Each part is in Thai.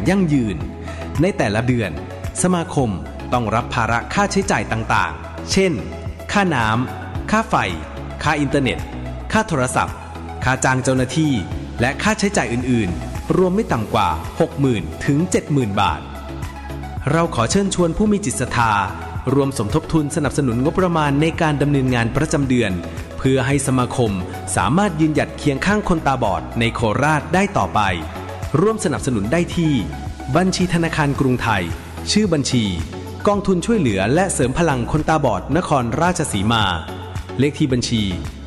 ยั่งยืนในแต่ละเดือนสมาคมต้องรับภาระค่าใช้จ่ายต่างๆเช่นค่าน้ำค่าไฟค่าอินเทอร์เน็ตค่าโทรศัพท์ค่าจ้างเจ้าหน้าที่และค่าใช้จ่ายอื่นๆรวมไม่ต่ำกว่า 60,000 ถึง 70,000 บาทเราขอเชิญชวนผู้มีจิตศรัทธารวมสมทบทุนสนับสนุนงบประมาณในการดำเนินงานประจำเดือนเพื่อให้สมาคมสามารถยืนหยัดเคียงข้างคนตาบอดในโคราชได้ต่อไปร่วมสนับสนุนได้ที่บัญชีธนาคารกรุงไทยชื่อบัญชีกองทุนช่วยเหลือและเสริมพลังคนตาบอดนครราชสีมาเลขที่บัญชี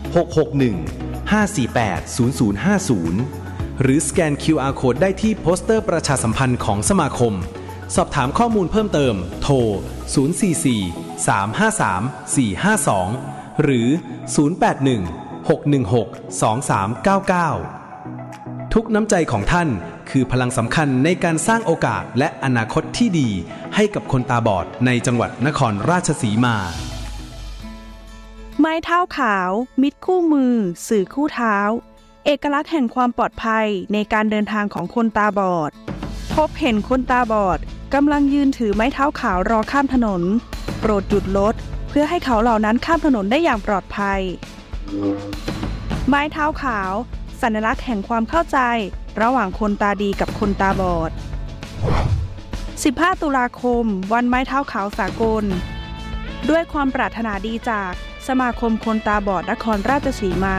661-548-0050หรือสแกน QR Code ได้ที่โปสเตอร์ประชาสัมพันธ์ของสมาคมสอบถามข้อมูลเพิ่มเติมโทร044-353-452หรือ081-616-2399ทุกน้ำใจของท่านคือพลังสำคัญในการสร้างโอกาสและอนาคตที่ดีให้กับคนตาบอดในจังหวัดนครราชสีมาไม้เท้าขาวมิตรคู่มือสื่อคู่เท้าเอกลักษณ์แห่งความปลอดภัยในการเดินทางของคนตาบอดพบเห็นคนตาบอดกำลังยืนถือไม้เท้าขาวรอข้ามถนนโปรดหยุดรถเพื่อให้เขาเหล่านั้นข้ามถนนได้อย่างปลอดภัยไม้เท้าขาวสัญลักษณ์แห่งความเข้าใจระหว่างคนตาดีกับคนตาบอด15 ตุลาคมวันไม้เท้าขาวสากลด้วยความปรารถนาดีจากสมาคมคนตาบอดนครราชสีมา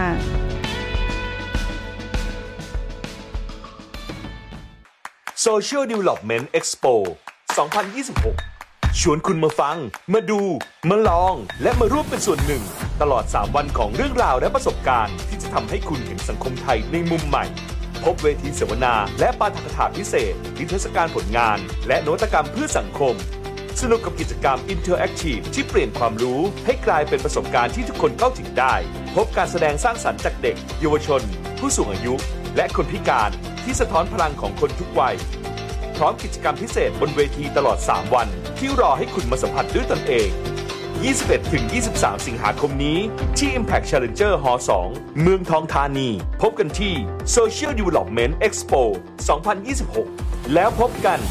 Social Development Expo 2026 ชวนคุณมาฟังมาดูมาลองและมาร่วมเป็นส่วนหนึ่งตลอด3วันของเรื่องราวและประสบการณ์ที่จะทำให้คุณเห็นสังคมไทยในมุมใหม่พบเวทีเสวนาและปาฐกถาพิเศษนิทรรศการผลงานและนวัตกรรมเพื่อสังคมสนุกกับกิจกรรม Interactive ที่เปลี่ยนความรู้ให้กลายเป็นประสบการณ์ที่ทุกคนเข้าถึงได้พบการแสดงสร้างสรรค์จากเด็กเยาวชนผู้สูงอายุและคนพิการที่สะท้อนพลังของคนทุกวัยพร้อมกิจกรรมพิเศษบนเวทีตลอด3วันที่รอให้คุณมาสัมผัสด้วยตนเอง 21-23 สิงหาคมนี้ที่ Impact Challenger Hall 2 เมืองทองธานีพบกันที่ Social Development Expo 2026 แล้วพบกัน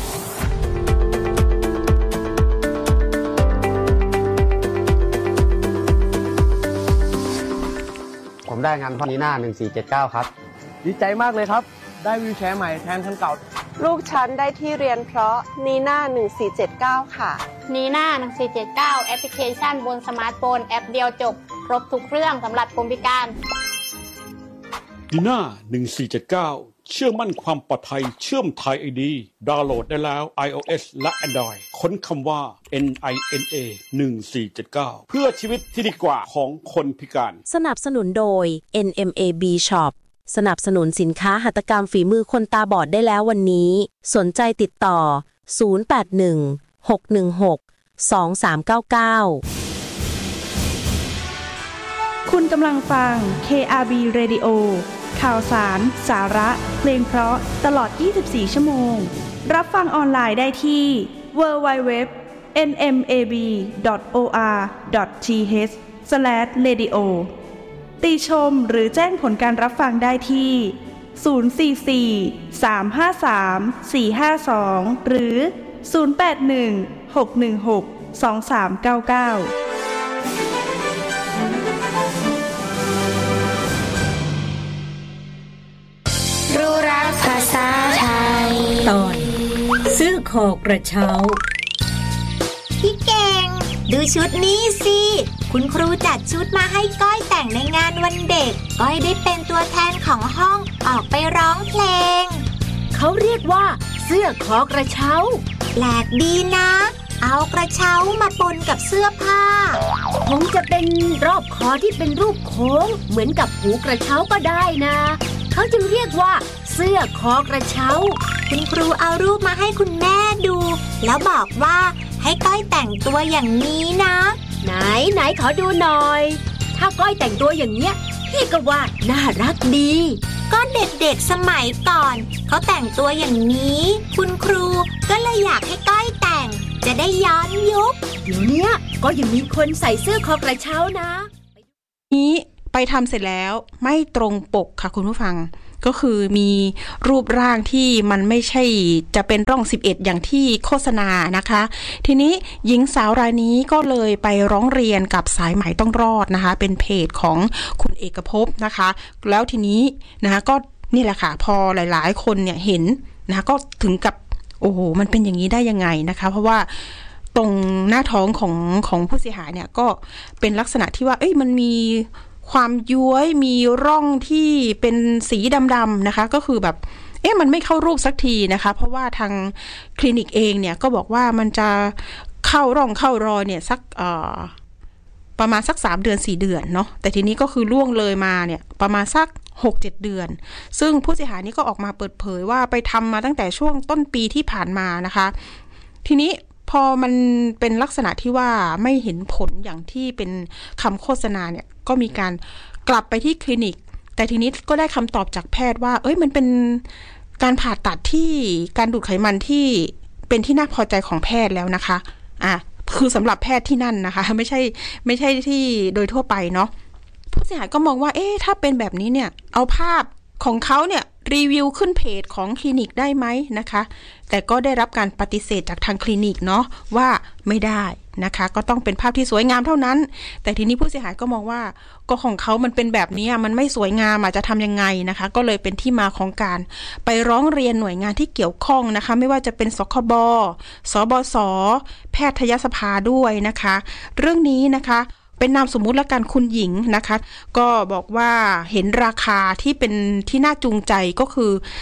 ผมได้งานพ่อนีน่า1479ครับดีใจมากเลยครับได้วีลแชร์ใหม่แทนคันเก่าลูกฉันได้ที่เรียนเพราะนีน่า1479ค่ะนีน่า1479แอปพลิเคชันบนสมาร์ทโฟนแอปเดียวจบครบทุกเรื่องสำหรับคนพิการนีน่า1479เชื่อมั่นความปลอดภัยเชื่อมไทย ID ดาวน์โหลดได้แล้ว iOS และ Android ค้นคำว่า NINA 1479เพื่อชีวิตที่ดีกว่าของคนพิการสนับสนุนโดย NMAB Shop สนับสนุนสินค้าหัตถกรรมฝีมือคนตาบอดได้แล้ววันนี้สนใจติดต่อ 081-616-2399คุณกำลังฟัง KRB Radio ข่าวสารสาระเพลงเพราะตลอด24ชั่วโมงรับฟังออนไลน์ได้ที่ www.nmab.or.th/radio ติชมหรือแจ้งผลการรับฟังได้ที่044-353-452หรือ081-616-2399 รู้รักภาษาไทยตอนเสื้อคอกระเช้าพี่เก่งดูชุดนี้สิคุณครูจัดชุดมาให้ก้อยแต่งในงานวันเด็กก้อยได้เป็นตัวแทนของห้องออกไปร้องเพลงเขาเรียกว่าเสื้อคอกระเช้าแปลกดีนะเอากระเช้ามาปนกับเสื้อผ้าคงจะเป็นรอบคอที่เป็นรูปโค้งเหมือนกับหูกระเช้าก็ได้นะเขาจึงเรียกว่าเสื้อคอกระเช้าคุณครูเอารูปมาให้คุณแม่ดูแล้วบอกว่าให้ก้อยแต่งตัวอย่างนี้นะไหนขอดูหน่อยถ้าก้อยแต่งตัวอย่างเนี้ยพี่ก็ว่าน่ารักดีก็เด็กๆสมัยก่อนเขาแต่งตัวอย่างนี้คุณครูก็เลยอยากให้ก้อยแต่งจะได้ย้อนยุคเดี๋ยวนี้ก็ยังมีคนใส่เสื้อคอกระเช้านะนี้ไปทำเสร็จแล้วไม่ตรงปกค่ะคุณผู้ฟังก็คือมีรูปร่างที่มันไม่ใช่จะเป็นร่อง11อย่างที่โฆษณานะคะทีนี้หญิงสาวรายนี้ก็เลยไปร้องเรียนกับสายไหมต้องรอดนะคะเป็นเพจของคุณเอกภพนะคะแล้วทีนี้นะคะก็นี่แหละค่ะพอหลายๆคนเนี่ยเห็นนะคะก็ถึงกับโอ้โหมันเป็นอย่างนี้ได้ยังไงนะคะเพราะว่าตรงหน้าท้องของผู้เสียหายเนี่ยก็เป็นลักษณะที่ว่ามันมีความย้วยมีร่องที่เป็นสีดำๆนะคะก็คือแบบมันไม่เข้ารูปสักทีนะคะเพราะว่าทางคลินิกเองเนี่ยก็บอกว่ามันจะเข้าร่องเข้ารอยเนี่ยสักประมาณสัก3 เดือน 4 เดือนเนาะแต่ทีนี้ก็คือล่วงเลยมาเนี่ยประมาณสัก 6-7 เดือนซึ่งผู้เสียหายนี่ก็ออกมาเปิดเผยว่าไปทำมาตั้งแต่ช่วงต้นปีที่ผ่านมานะคะทีนี้พอมันเป็นลักษณะที่ว่าไม่เห็นผลอย่างที่เป็นคำโฆษณาเนี่ยก็มีการกลับไปที่คลินิกแต่ทีนี้ก็ได้คำตอบจากแพทย์ว่ามันเป็นการผ่าตัดที่การดูดไขมันที่เป็นที่น่าพอใจของแพทย์แล้วนะคะคือสำหรับแพทย์ที่นั่นนะคะไม่ใช่ที่โดยทั่วไปเนาะผู้เสียหายก็มองว่าถ้าเป็นแบบนี้เนี่ยเอาภาพของเขาเนี่ยรีวิวขึ้นเพจของคลินิกได้ไหมนะคะแต่ก็ได้รับการปฏิเสธจากทางคลินิกเนาะว่าไม่ได้นะคะก็ต้องเป็นภาพที่สวยงามเท่านั้นแต่ทีนี้ผู้เสียหายก็มองว่าก็ของเขามันเป็นแบบนี้มันไม่สวยงามจะทำยังไงนะคะก็เลยเป็นที่มาของการไปร้องเรียนหน่วยงานที่เกี่ยวข้องนะคะไม่ว่าจะเป็นสคบสบสแพทยสภาด้วยนะคะเรื่องนี้นะคะเป็นนามสมมุติและการคุณหญิงนะคะก็บอกว่าเห็นราคาที่เป็นที่น่าจูงใจก็คือ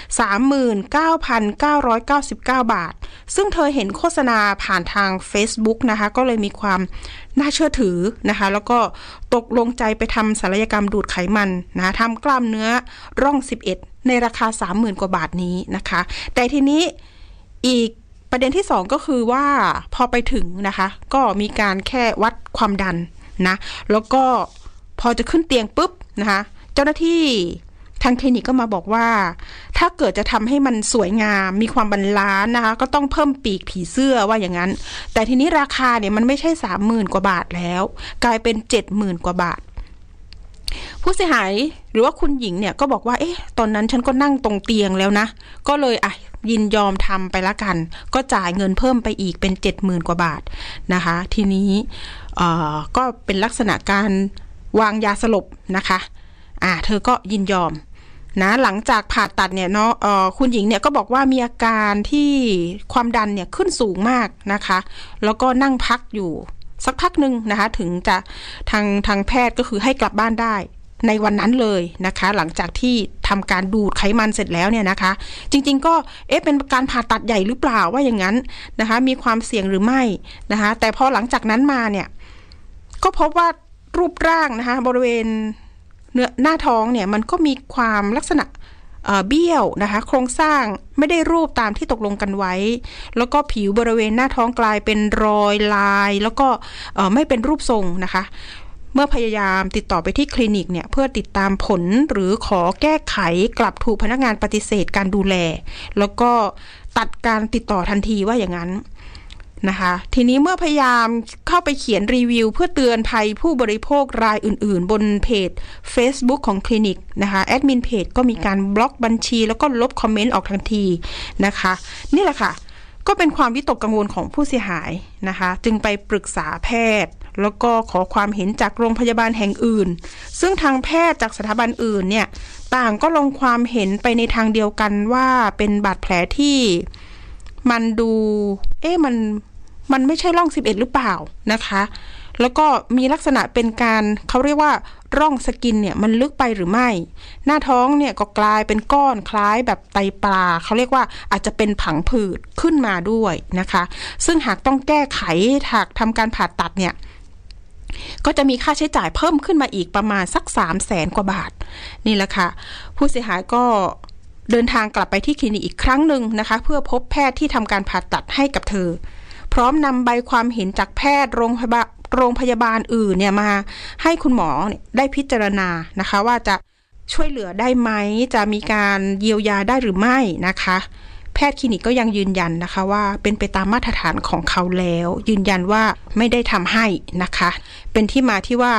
39,999 บาทซึ่งเธอเห็นโฆษณาผ่านทาง Facebook นะคะก็เลยมีความน่าเชื่อถือนะคะแล้วก็ตกลงใจไปทำศัลยกรรมดูดไขมันนะทำกล้ามเนื้อร่อง11ในราคา 30,000 กว่าบาทนี้นะคะแต่ทีนี้อีกประเด็นที่2ก็คือว่าพอไปถึงนะคะก็มีการแค่วัดความดันนะแล้วก็พอจะขึ้นเตียงปุ๊บนะคะเจ้าหน้าที่ทางคลินิกก็มาบอกว่าถ้าเกิดจะทำให้มันสวยงามมีความบาลานซ์นะคะก็ต้องเพิ่มปีกผีเสื้อว่าอย่างนั้นแต่ทีนี้ราคาเนี่ยมันไม่ใช่ 30,000 กว่าบาทแล้วกลายเป็น 70,000 กว่าบาทผู้เสียหายหรือว่าคุณหญิงเนี่ยก็บอกว่าตอนนั้นฉันก็นั่งตรงเตียงแล้วนะก็เลยยินยอมทำไปละกันก็จ่ายเงินเพิ่มไปอีกเป็น 70,000 กว่าบาทนะคะทีนี้ก็เป็นลักษณะการวางยาสลบนะคะเธอก็ยินยอมนะหลังจากผ่าตัดเนี่ยเนาะคุณหญิงเนี่ยก็บอกว่ามีอาการที่ความดันเนี่ยขึ้นสูงมากนะคะแล้วก็นั่งพักอยู่สักพักนึงนะคะถึงจะทางแพทย์ก็คือให้กลับบ้านได้ในวันนั้นเลยนะคะหลังจากที่ทำการดูดไขมันเสร็จแล้วเนี่ยนะคะจริงๆก็เป็นการผ่าตัดใหญ่หรือเปล่าว่าอย่างนั้นนะคะมีความเสี่ยงหรือไม่นะคะแต่พอหลังจากนั้นมาเนี่ยก็พบว่ารูปร่างนะคะบริเวณเนื้อหน้าท้องเนี่ยมันก็มีความลักษณะเบี้ยวนะคะโครงสร้างไม่ได้รูปตามที่ตกลงกันไว้แล้วก็ผิวบริเวณหน้าท้องกลายเป็นรอยลายแล้วก็ไม่เป็นรูปทรงนะคะเมื่อพยายามติดต่อไปที่คลินิกเนี่ยเพื่อติดตามผลหรือขอแก้ไขกลับถูกพนักงานปฏิเสธการดูแลแล้วก็ตัดการติดต่อทันทีว่าอย่างนั้นนะคะทีนี้เมื่อพยายามเข้าไปเขียนรีวิวเพื่อเตือนภัยผู้บริโภครายอื่นๆบนเพจ Facebook ของคลินิกนะคะแอดมินเพจก็มีการบล็อกบัญชีแล้วก็ลบคอมเมนต์ออกทันทีนะคะนี่แหละค่ะก็เป็นความวิตกกังวลของผู้เสียหายนะคะจึงไปปรึกษาแพทย์แล้วก็ขอความเห็นจากโรงพยาบาลแห่งอื่นซึ่งทางแพทย์จากสถาบันอื่นเนี่ยต่างก็ลงความเห็นไปในทางเดียวกันว่าเป็นบาดแผลที่มันดูมันไม่ใช่ร่อง11หรือเปล่านะคะแล้วก็มีลักษณะเป็นการเขาเรียกว่าร่องสกินเนี่ยมันลึกไปหรือไม่หน้าท้องเนี่ยก็กลายเป็นก้อนคล้ายแบบไตปลาเขาเรียกว่าอาจจะเป็นผังผืดขึ้นมาด้วยนะคะซึ่งหากต้องแก้ไขหากทำการผ่าตัดเนี่ยก็จะมีค่าใช้จ่ายเพิ่มขึ้นมาอีกประมาณสัก 300,000 กว่าบาทนี่แหละค่ะผู้เสียหายก็เดินทางกลับไปที่คลินิกอีกครั้งหนึ่งนะคะเพื่อพบแพทย์ที่ทำการผ่าตัดให้กับเธอพร้อมนำใบความเห็นจากแพทย์โรงพยาบาลอื่นเนี่ยมาให้คุณหมอได้พิจารณานะคะว่าจะช่วยเหลือได้ไหมจะมีการเยียวยาได้หรือไม่นะคะแพทย์คลินิกก็ยังยืนยันนะคะว่าเป็นไปตามมาตรฐานของเขาแล้วยืนยันว่าไม่ได้ทำให้นะคะเป็นที่มาที่ว่า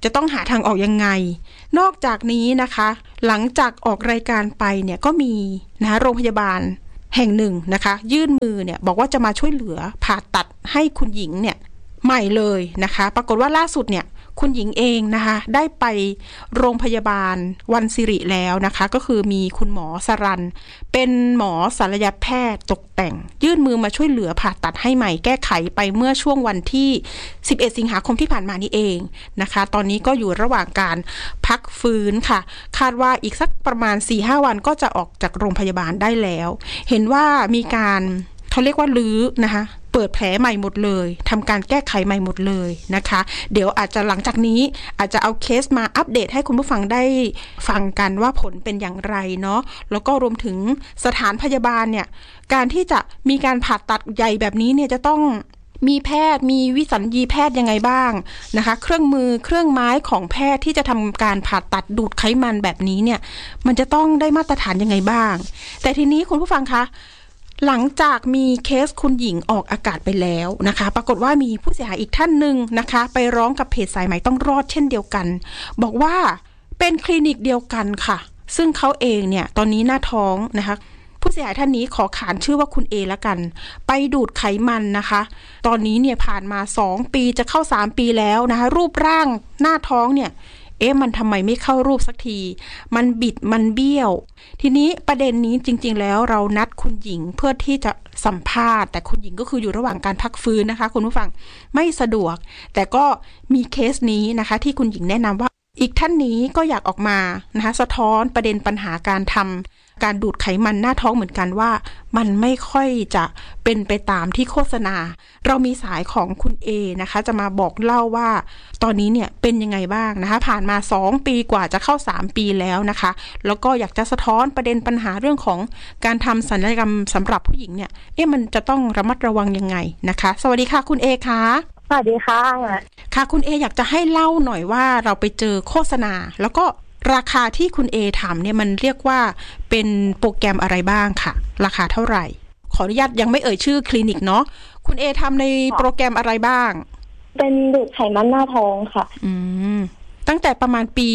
จะต้องหาทางออกยังไงนอกจากนี้นะคะหลังจากออกรายการไปเนี่ยก็มีนะคะโรงพยาบาลแห่งหนึ่งนะคะยื่นมือเนี่ยบอกว่าจะมาช่วยเหลือผ่าตัดให้คุณหญิงเนี่ยใหม่เลยนะคะปรากฏว่าล่าสุดเนี่ยคุณหญิงเองนะคะได้ไปโรงพยาบาลวันสิริแล้วนะคะก็คือมีคุณหมอสรัญเป็นหมอศัลยแพทย์ตกแต่งยื่นมือมาช่วยเหลือผ่าตัดให้ใหม่แก้ไขไปเมื่อช่วงวันที่11สิงหาคมที่ผ่านมานี่เองนะคะตอนนี้ก็อยู่ระหว่างการพักฟื้นค่ะคาดว่าอีกสักประมาณ 4-5 วันก็จะออกจากโรงพยาบาลได้แล้วเห็นว่ามีการเขาเรียกว่าลื้อนะคะเปิดแผลใหม่หมดเลยทำการแก้ไขใหม่หมดเลยนะคะเดี๋ยวอาจจะหลังจากนี้อาจจะเอาเคสมาอัปเดตให้คุณผู้ฟังได้ฟังกันว่าผลเป็นอย่างไรเนาะแล้วก็รวมถึงสถานพยาบาลเนี่ยการที่จะมีการผ่าตัดใหญ่แบบนี้เนี่ยจะต้องมีแพทย์มีวิสัญญีแพทย์ยังไงบ้างนะคะเครื่องมือเครื่องไม้ของแพทย์ที่จะทำการผ่าตัดดูดไขมันแบบนี้เนี่ยมันจะต้องได้มาตรฐานยังไงบ้างแต่ทีนี้คุณผู้ฟังคะหลังจากมีเคสคุณหญิงออกอากาศไปแล้วนะคะปรากฏว่ามีผู้เสียหายอีกท่านหนึ่งนะคะไปร้องกับเพจสายไหมต้องรอดเช่นเดียวกันบอกว่าเป็นคลินิกเดียวกันค่ะซึ่งเขาเองเนี่ยตอนนี้หน้าท้องนะคะผู้เสียหายท่านนี้ขอขานชื่อว่าคุณเอละกันไปดูดไขมันนะคะตอนนี้เนี่ยผ่านมา2ปีจะเข้า3ปีแล้วนะคะรูปร่างหน้าท้องเนี่ยมันทำไมไม่เข้ารูปสักทีมันบิดมันเบี้ยวทีนี้ประเด็นนี้จริงๆแล้วเรานัดคุณหญิงเพื่อที่จะสัมภาษณ์แต่คุณหญิงก็คืออยู่ระหว่างการพักฟื้นนะคะคุณผู้ฟังไม่สะดวกแต่ก็มีเคสนี้นะคะที่คุณหญิงแนะนำว่าอีกท่านนี้ก็อยากออกมานะคะสะท้อนประเด็นปัญหาการทำการดูดไขมันหน้าท้องเหมือนกันว่ามันไม่ค่อยจะเป็นไปตามที่โฆษณาเรามีสายของคุณเอนะคะจะมาบอกเล่าว่าตอนนี้เนี่ยเป็นยังไงบ้างนะคะผ่านมา2ปีกว่าจะเข้า3ปีแล้วนะคะแล้วก็อยากจะสะท้อนประเด็นปัญหาเรื่องของการทำศัลยกรรมสำหรับผู้หญิงเนี่ยมันจะต้องระมัดระวังยังไงนะคะสวัสดีค่ะคุณเอค่ะสวัสดีค่ะค่ะคุณเออยากจะให้เล่าหน่อยว่าเราไปเจอโฆษณาแล้วก็ราคาที่คุณเอทำเนี่ยมันเรียกว่าเป็นโปรแกรมอะไรบ้างค่ะราคาเท่าไหร่ขออนุญาตยังไม่เอ่ยชื่อคลินิกเนาะคุณเอทำในโปรแกรมอะไรบ้างเป็นดูดไขมันหน้าท้องค่ะตั้งแต่ประมาณปี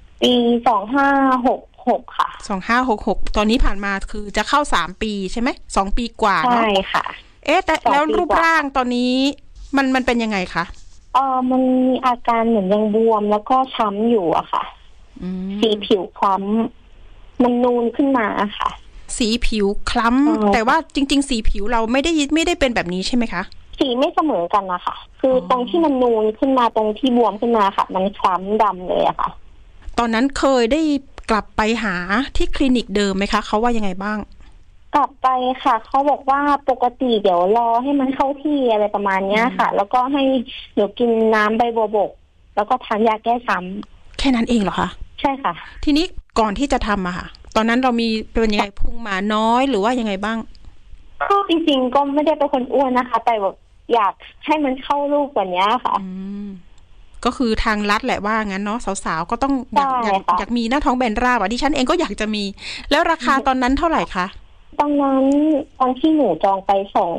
2566ค่ะ 2566ตอนนี้ผ่านมาคือจะเข้า3ปีใช่ไหม2ปีกว่าเนาะใช่ค่ะแต่แล้วรูปร่างตอนนี้มันเป็นยังไงคะมันมีอาการเหมือนยังบวมแล้วก็ช้ำอยู่อะค่ะสีผิวคล้ำมันนูนขึ้นมาค่ะสีผิวคล้ำแต่ว่าจริงๆสีผิวเราไม่ได้เป็นแบบนี้ใช่ไหมคะสีไม่เสมอกันนะคะคือตรงที่มันนูนขึ้นมาตรงที่บวมขึ้นมาค่ะมันคล้ำดำเลยอะค่ะตอนนั้นเคยได้กลับไปหาที่คลินิกเดิมไหมคะเขาว่ายังไงบ้างกลับไปค่ะเขาบอกว่าปกติเดี๋ยวรอให้มันเข้าที่อะไรประมาณนี้ค่ะแล้วก็ให้เดี๋ยวกินน้ำใบบัวบกแล้วก็ทานยาแก้ซ้ำแค่นั้นเองเหรอคะใช่ค่ะทีนี้ก่อนที่จะทำอะค่ะตอนนั้นเรามีเป็นยังไงพุงหมาน้อยหรือว่ายังไงบ้างก็จริงๆก็ไม่ได้เป็นคนอ้วนนะคะแต่แบบอยากให้มันเข้ารูปกว่านี้ค่ะก็คือทางลัดแหละว่างั้นเนาะสาวๆก็ต้องอยากมีหน้าท้องแบนราบดิฉันเองก็อยากจะมีแล้วราคาตอนนั้นเท่าไหร่คะตอนนั้นตอนที่หนูจองไป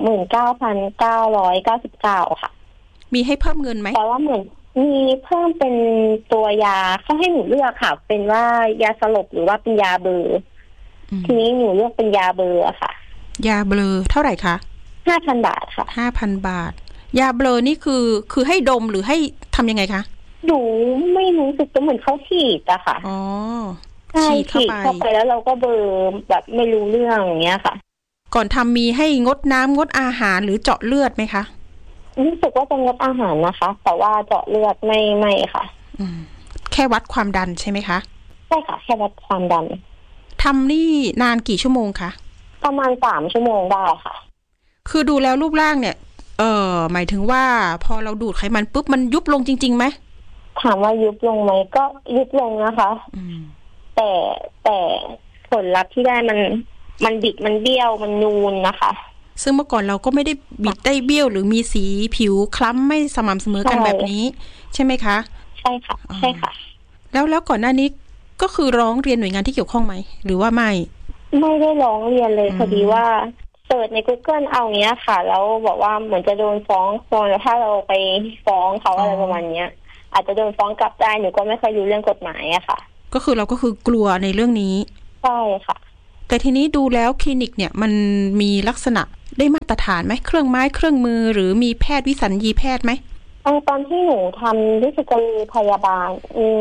29,999 ค่ะมีให้เพิ่มเงินไหมแต่ว่าเหมือนมีเพิ่มเป็นตัวยาเขาให้หนูเลือกค่ะเป็นว่ายาสลบหรือว่าเป็นยาเบลอทีนี้หนูเลือกเป็นยาเบลอค่ะยาเบลอเท่าไหร่คะ 5,000 บาทค่ะ 5,000 บาทยาเบลอนี่คือให้ดมหรือให้ทำยังไงคะหนูไม่รู้สึกเหมือนเขาฉีดอะค่ะฉีดเข้าไปแล้วเราก็เบลอแบบไม่รู้เรื่องอย่างเงี้ยค่ะก่อนทำมีให้งดน้ำงดอาหารหรือเจาะเลือดไหมคะรู้สึกว่าจะงดอาหารนะคะแต่ว่าเจาะเลือดไม่ค่ะแค่วัดความดันใช่ไหมคะใช่ค่ะแค่วัดความดันทำนี่นานกี่ชั่วโมงคะประมาณ3 ชั่วโมงได้ค่ะคือดูแล้วรูปร่างเนี่ยหมายถึงว่าพอเราดูดไขมันปุ๊บมันยุบลงจริงๆไหมถามว่ายุบลงไหมก็ยุบลงนะคะแต่ผลลัพธ์ที่ได้มันบิดมันเบี้ยวมันนูนนะคะซึ่งเมื่อก่อนเราก็ไม่ได้บิดได้เบี้ยวหรือมีสีผิวคล้ำไม่สม่ำเสมอกันแบบนี้ใช่ไหมคะใช่ค่ะใช่ค่ะแล้วก่อนหน้านี้ก็คือร้องเรียนหน่วยงานที่เกี่ยวข้องไหมหรือว่าไม่ได้ร้องเรียนเลยพอดีว่าเสิร์ชใน Google เอาเนี้ยค่ะแล้วบอกว่าเหมือนจะโดนฟ้องแล้วถ้าเราไปฟ้องเขาอะไรประมาณเนี้ยอาจจะโดนฟ้องกลับได้หนูก็ไม่ค่อยรู้เรื่องกฎหมายอะค่ะก็คือเราก็คือกลัวในเรื่องนี้ใช่ค่ะแต่ทีนี้ดูแล้วคลินิกเนี่ยมันมีลักษณะได้มาตรฐานไหมเครื่องไม้เครื่องมือหรือมีแพทย์วิสัญญีแพทย์ไหมตอนที่หนูทำรู้สึกจะมีพยาบาล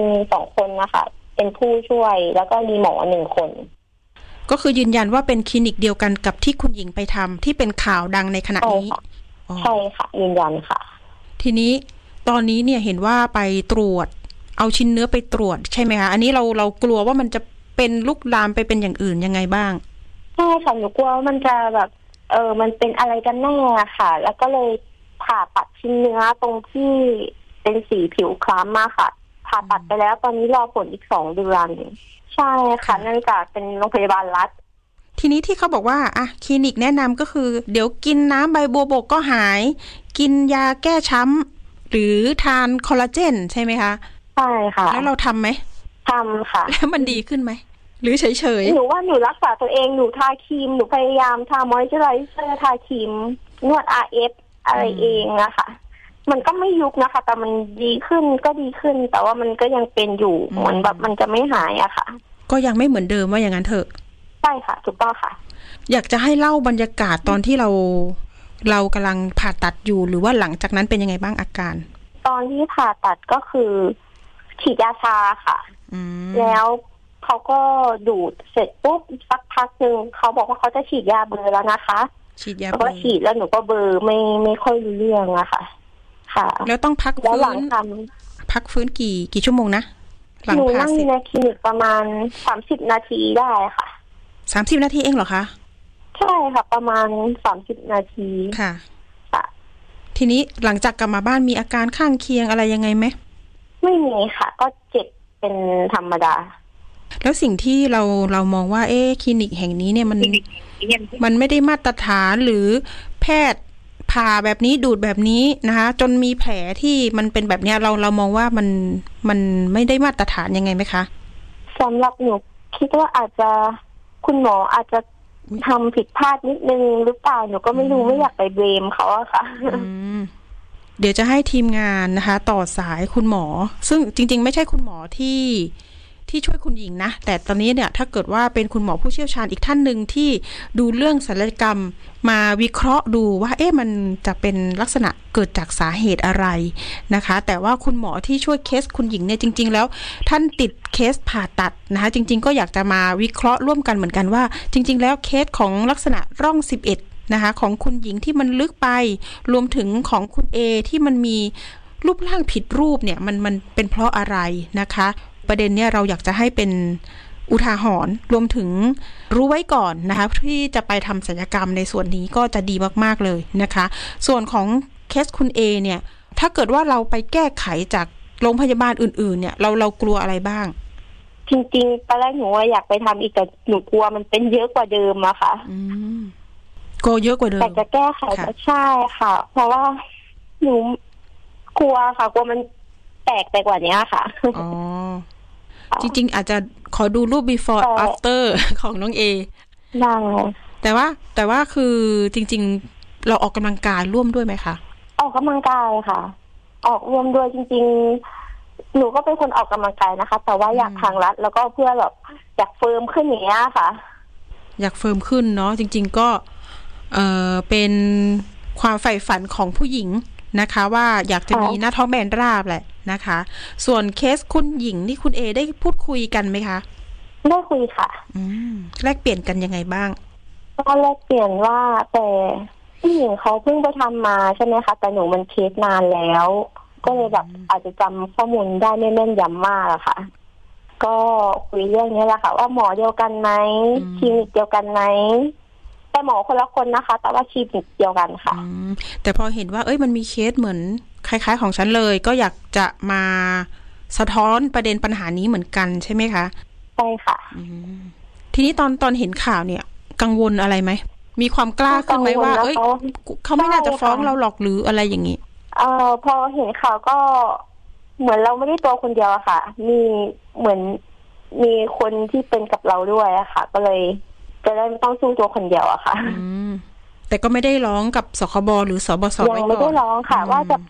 2 คนนะคะเป็นผู้ช่วยแล้วก็มีหมอ1 คนก็คือยืนยันว่าเป็นคลินิกเดียวกันกับที่คุณหญิงไปทำที่เป็นข่าวดังในขณะนี้ใช่ค่ะยืนยันค่ะทีนี้ตอนนี้เนี่ยเห็นว่าไปตรวจเอาชิ้นเนื้อไปตรวจใช่ไหมคะอันนี้เรากลัวว่ามันจะเป็นลุกลามไปเป็นอย่างอื่นยังไงบ้างใช่ค่ะหนูกลัวมันจะแบบมันเป็นอะไรกันแน่ค่ะแล้วก็เลยผ่าตัดชิ้นเนื้อตรงที่เป็นสีผิวคล้ำมาค่ะผ่าตัดไปแล้วตอนนี้รอผลอีก2 เดือนใช่ค่ะเนื่องจากเป็นโรงพยาบาลรัฐทีนี้ที่เขาบอกว่าอ่ะคลินิกแนะนำก็คือเดี๋ยวกินน้ำใบบัวบกก็หายกินยาแก้ช้ำหรือทานคอลลาเจนใช่ไหมคะใช่ค่ะแล้วเราทำไหมทำค่ะแล้วมันดีขึ้นไหมหรือเฉยๆหนูว่าหนูรักษาตัวเองหนูทาครีมหนูพยายามทามอยเจอไรเซอร์ทาครีมนวด RF อะไรเองนะคะมันก็ไม่ยุบนะคะแต่มันดีขึ้นก็ดีขึ้นแต่ว่ามันก็ยังเป็นอยู่เหมือนแบบมันจะไม่หายอะค่ะก็ยังไม่เหมือนเดิมว่าอย่างนั้นเถอะใช่ค่ะถูกต้องค่ะอยากจะให้เล่าบรรยากาศตอนที่เรากำลังผ่าตัดอยู่หรือว่าหลังจากนั้นเป็นยังไงบ้างอาการตอนที่ผ่าตัดก็คือฉีดยาชาค่ะแล้วเขาก็ดูดเสร็จปุ๊บสักพักนึงเขาบอกว่าเขาจะฉีดยาเบลอแล้วนะคะฉีดยาเบลอก็ฉีดแล้วหนูก็เบลอไม่ค่อยรู้เรื่องอะค่ะค่ะแล้วต้องพักฟื้นพักฟื้นกี่ชั่วโมงนะหลังผ่าเสร็จหนูนั่งในคลินิกประมาณ30 นาทีได้ค่ะ 30 นาทีเองเหรอคะใช่ค่ะประมาณ30 นาทีค่ะทีนี้หลังจากกลับมาบ้านมีอาการข้างเคียงอะไรยังไงไหมไม่มีค่ะก็เจ็บเป็นธรรมดาแล้วสิ่งที่เรามองว่าคลินิกแห่งนี้เนี่ยมันไม่ได้มาตรฐานหรือแพทย์ผ่าแบบนี้ดูดแบบนี้นะคะจนมีแผลที่มันเป็นแบบนี้เรามองว่ามันไม่ได้มาตรฐานยังไงไหมคะสำหรับหนูคิดว่าอาจจะคุณหมออาจจะทำผิดพลาดนิดนึงหรือเปล่าหนูก็ไม่รู้ไม่อยากไปเบลมเขาอะค่ะเดี๋ยวจะให้ทีมงานนะคะต่อสายคุณหมอซึ่งจริงๆไม่ใช่คุณหมอที่ช่วยคุณหญิงนะแต่ตอนนี้เนี่ยถ้าเกิดว่าเป็นคุณหมอผู้เชี่ยวชาญอีกท่านหนึ่งที่ดูเรื่องศัลยกรรมมาวิเคราะห์ดูว่ามันจะเป็นลักษณะเกิดจากสาเหตุอะไรนะคะแต่ว่าคุณหมอที่ช่วยเคสคุณหญิงเนี่ยจริงๆแล้วท่านติดเคสผ่าตัดนะคะจริงๆก็อยากจะมาวิเคราะห์ร่วมกันเหมือนกันว่าจริงๆแล้วเคสของลักษณะร่อง11นะคะของคุณหญิงที่มันลึกไปรวมถึงของคุณเอที่มันมีรูปร่างผิดรูปเนี่ยมันเป็นเพราะอะไรนะคะประเด็นเนี่ยเราอยากจะให้เป็นอุทาหรณ์รวมถึงรู้ไว้ก่อนนะคะที่จะไปทำศัลยกรรมในส่วนนี้ก็จะดีมากๆเลยนะคะส่วนของเคสคุณเอเนี่ยถ้าเกิดว่าเราไปแก้ไขจากโรงพยาบาลอื่นๆเนี่ยเรากลัวอะไรบ้างจริงๆตอนแรกหนูว่าอยากไปทำอีกแต่หนูกลัวมันเป็นเยอะกว่าเดิมอะค่ะก็เยอะกว่าเดิมแต่จะแก้ไขใช่ค่ะเพราะว่าหนูกลัวค่ะกลัวมันแตกไปกว่านี้ค่ะอ๋อจริงๆอาจจะขอดูรูป before after ของน้องเอได้แต่ว่าคือจริงๆเราออกกำลังกายร่วมด้วยไหมคะออกกำลังกายค่ะออกร่วมด้วยจริงๆหนูก็เป็นคนออกกำลังกายนะคะแต่ว่าอยากทางรัดแล้วก็เพื่อแบบอยากเฟิร์มขึ้นอย่างเงี้ยค่ะอยากเฟิร์มขึ้นเนาะจริงๆก็เป็นความใฝ่ฝันของผู้หญิงนะคะว่าอยากจะมีหน้าท้องแบนราบแหละนะคะส่วนเคสคุณหญิงที่คุณเอได้พูดคุยกันไหมคะได้คุยค่ะแลกเปลี่ยนกันยังไงบ้างก็แลกเปลี่ยนว่าแต่ผู้หญิงเขาเพิ่งไปทำมาใช่ไหมคะแต่หนูมันเคสนานแล้วก็เลยแบบอาจจะจำข้อมูลได้ไม่แม่นยำมากอะค่ะก็คุยเรื่องนี้แหละค่ะว่าหมอเดียวกันไหมคลินิกเดียวกันไหมแต่หมอคนละคนนะคะแต่ว่าคลินิกเดียวกันค่ะแต่พอเห็นว่ามันมีเคสเหมือนคล้ายๆของฉันเลยก็อยากจะมาสะท้อนประเด็นปัญหานี้เหมือนกันใช่ไหมคะใช่ค่ะทีนี้ตอนเห็นข่าวเนี่ยกังวลอะไรไหมมีความกล้าขึ้นไหมว่าเขาไม่น่าจะฟ้องเราหรอกหรืออะไรอย่างนี้พอเห็นข่าวก็เหมือนเราไม่ได้ตัวคนเดียวอะค่ะมีเหมือนมีคนที่เป็นกับเราด้วยอะค่ะก็เลยจะได้ไม่ต้องสู้ตัวคนเดียวอะค่ะแต่ก็ไม่ได้ร้องกับสคบหรือสบสยังไม่ได้ร้องค่ะว่าจะพ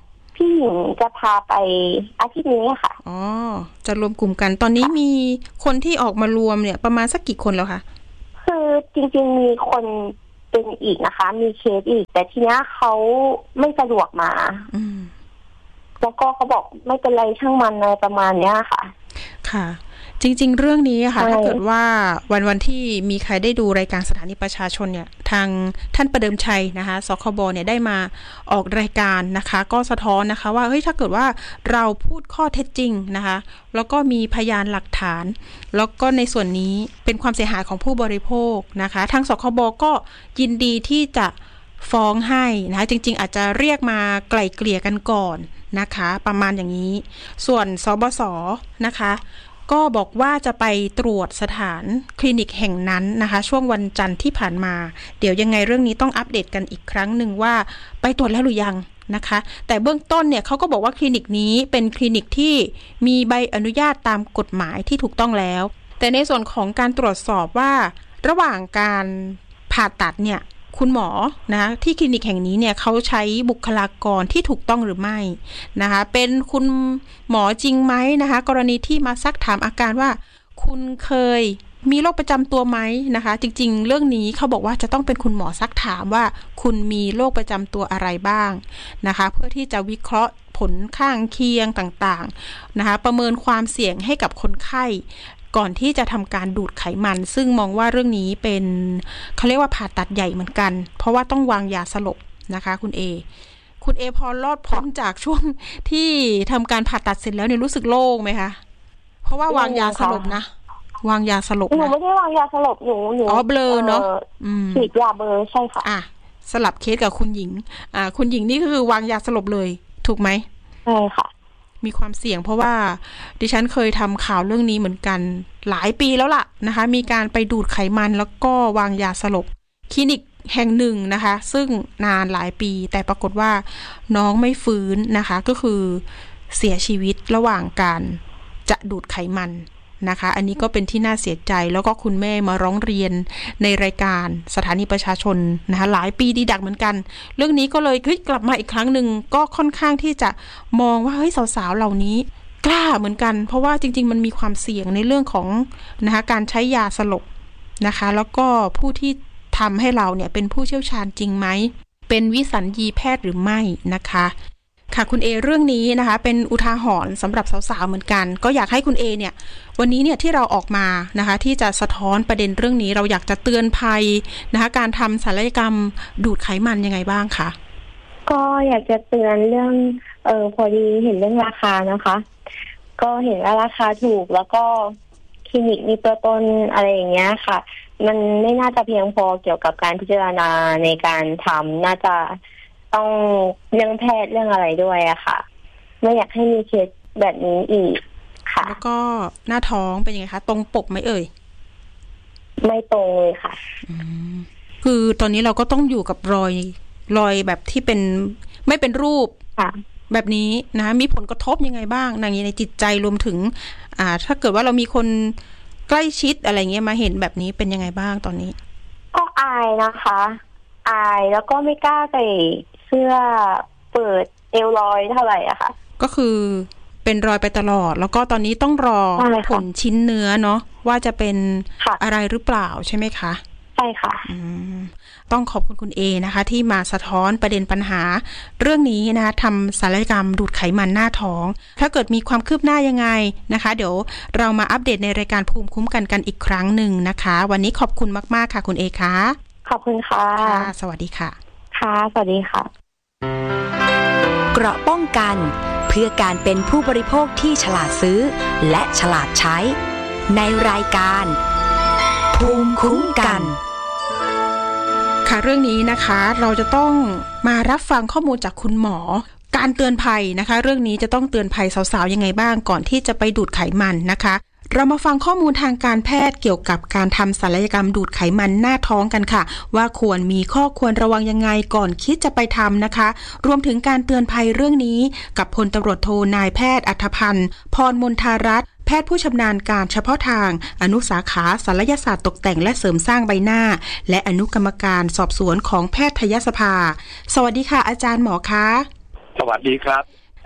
พี่หญิงจะพาไปอาทิตย์นี้ค่ะอ๋อจะรวมกลุ่มกันตอนนี้มีคนที่ออกมารวมเนี่ยประมาณสักกี่คนแล้วคะคือจริงๆมีคนเป็นอีกนะคะมีเคสอีกแต่ทีนี้เขาไม่สะดวกมาแล้วก็เขาบอกไม่เป็นไรช่างมันอะไรประมาณเนี้ยค่ะค่ะจริงๆเรื่องนี้ค่ะถ้าเกิดว่าวันที่มีใครได้ดูรายการสถานีประชาชนเนี่ยทางท่านประเดิมชัยนะคะสคบเนี่ยได้มาออกรายการนะคะก็สะท้อนนะคะว่าเฮ้ยถ้าเกิดว่าเราพูดข้อเท็จจริงนะคะแล้วก็มีพยานหลักฐานแล้วก็ในส่วนนี้เป็นความเสียหายของผู้บริโภคนะคะทางสคบก็ยินดีที่จะฟ้องให้นะคะจริงๆอาจจะเรียกมาไกล่เกลี่ยกันก่อนนะคะประมาณอย่างนี้ส่วนสบสนะคะก็บอกว่าจะไปตรวจสถานคลินิกแห่งนั้นนะคะช่วงวันจันทร์ที่ผ่านมาเดี๋ยวยังไงเรื่องนี้ต้องอัปเดตกันอีกครั้งหนึ่งว่าไปตรวจแล้วหรือยังนะคะแต่เบื้องต้นเนี่ยเขาก็บอกว่าคลินิกนี้เป็นคลินิกที่มีใบอนุญาตตามกฎหมายที่ถูกต้องแล้วแต่ในส่วนของการตรวจสอบว่าระหว่างการผ่าตัดเนี่ยคุณหมอนะที่คลินิกแห่งนี้เนี่ยเขาใช้บุคลากรที่ถูกต้องหรือไม่นะคะเป็นคุณหมอจริงไหมนะคะกรณีที่มาซักถามอาการว่าคุณเคยมีโรคประจำตัวไหมนะคะจริงๆเรื่องนี้เขาบอกว่าจะต้องเป็นคุณหมอซักถามว่าคุณมีโรคประจำตัวอะไรบ้างนะคะเพื่อที่จะวิเคราะห์ผลข้างเคียงต่างๆนะคะประเมินความเสี่ยงให้กับคนไข้ก่อนที่จะทำการดูดไขมันซึ่งมองว่าเรื่องนี้เป็นเขาเรียกว่าผ่าตัดใหญ่เหมือนกันเพราะว่าต้องวางยาสลบนะคะคุณเอพอรอดพ้นจากช่วงที่ทำการผ่าตัดเสร็จแล้วเนี่ยรู้สึกโล่งไหมคะเพราะว่าวางยาสลบนะวางยาสลบหนูไม่ได้วางยาสลบหนูอ๋อเบลอเนาะฉีดยาเบลอใช่ค่ะสลับเคสกับคุณหญิงคุณหญิงนี่คือวางยาสลบเลยถูกไหมใช่ค่ะมีความเสี่ยงเพราะว่าดิฉันเคยทำข่าวเรื่องนี้เหมือนกันหลายปีแล้วล่ะนะคะมีการไปดูดไขมันแล้วก็วางยาสลบคลินิกแห่งหนึ่งนะคะซึ่งนานหลายปีแต่ปรากฏว่าน้องไม่ฟื้นนะคะก็คือเสียชีวิตระหว่างการจะดูดไขมันนะคะอันนี้ก็เป็นที่น่าเสียใจแล้วก็คุณแม่มาร้องเรียนในรายการสถานีประชาชนนะคะหลายปีดีดักเหมือนกันเรื่องนี้ก็เลยกลับมาอีกครั้งหนึ่งก็ค่อนข้างที่จะมองว่าเฮ้ยสาวๆเหล่านี้กล้าเหมือนกันเพราะว่าจริงๆมันมีความเสี่ยงในเรื่องของนะคะการใช้ยาสลบนะคะแล้วก็ผู้ที่ทำให้เราเนี่ยเป็นผู้เชี่ยวชาญจริงไหมเป็นวิสัญญีแพทย์หรือไม่นะคะค่ะคุณเอเรื่องนี้นะคะเป็นอุทาหรณ์สำหรับสาวๆเหมือนกันก็อยากให้คุณเอเนี่ยวันนี้เนี่ยที่เราออกมานะคะที่จะสะท้อนประเด็นเรื่องนี้เราอยากจะเตือนภัยนะคะการทำศัลยกรรมดูดไขมันยังไงบ้างคะก็อยากจะเตือนเรื่องพอดีเห็นเรื่องราคานะคะก็เห็นว่าราคาถูกแล้วก็คลินิกมีตัวตนอะไรอย่างเงี้ยค่ะมันไม่น่าจะเพียงพอเกี่ยวกับการพิจารณาในการทำน่าจะต้องเรื่องแพทย์เรื่องอะไรด้วยอะค่ะไม่อยากให้มีเคสแบบนี้อีกค่ะแล้วก็หน้าท้องเป็นยังไงคะตรงปกไหมเอ่ยไม่ตรงเลยค่ะคือตอนนี้เราก็ต้องอยู่กับรอยแบบที่เป็นไม่เป็นรูปแบบนี้นะมีผลกระทบยังไงบ้างในจิตใจรวมถึงถ้าเกิดว่าเรามีคนใกล้ชิดอะไรเงี้ยมาเห็นแบบนี้เป็นยังไงบ้างตอนนี้ก็อายนะคะอายแล้วก็ไม่กล้าใส่เสื้อเปิดเอวลอยเท่าไหร่อะค่ะก็คือเป็นรอยไปตลอดแล้วก็ตอนนี้ต้องรอผลชิ้นเนื้อเนาะว่าจะเป็นอะไรหรือเปล่าใช่ไหมคะใช่ค่ะต้องขอบคุณเอนะคะที่มาสะท้อนประเด็นปัญหาเรื่องนี้นะคะทำศัลยกรรมดูดไขมันหน้าท้องถ้าเกิดมีความคืบหน้ายังไงนะคะเดี๋ยวเรามาอัปเดตในรายการภูมิคุ้มกันอีกครั้งหนึ่งนะคะวันนี้ขอบคุณมากๆค่ะคุณเอคะขอบคุณค่ะสวัสดีค่ะค่ะสวัสดีค่ะเกราะป้องกันเพื่อการเป็นผู้บริโภคที่ฉลาดซื้อและฉลาดใช้ในรายการภูมิคุ้มกันค่ะเรื่องนี้นะคะเราจะต้องมารับฟังข้อมูลจากคุณหมอการเตือนภัยนะคะเรื่องนี้จะต้องเตือนภัยสาวๆยังไงบ้างก่อนที่จะไปดูดไขมันนะคะเรามาฟังข้อมูลทางการแพทย์เกี่ยวกับการทำศัลยกรรมดูดไขมันหน้าท้องกันค่ะว่าควรมีข้อควรระวังยังไงก่อนคิดจะไปทำนะคะรวมถึงการเตือนภัยเรื่องนี้กับพลตำรวจโทนายแพทย์อัธพันธ์พรมนทารัตน์แพทย์ผู้ชำนาญการเฉพาะทางอนุสาขาศัลยศาสตร์ตกแต่งและเสริมสร้างใบหน้าและอนุกรรมการสอบสวนของแพทยสภาสวัสดีค่ะอาจารย์หมอคะสวัสดีครับ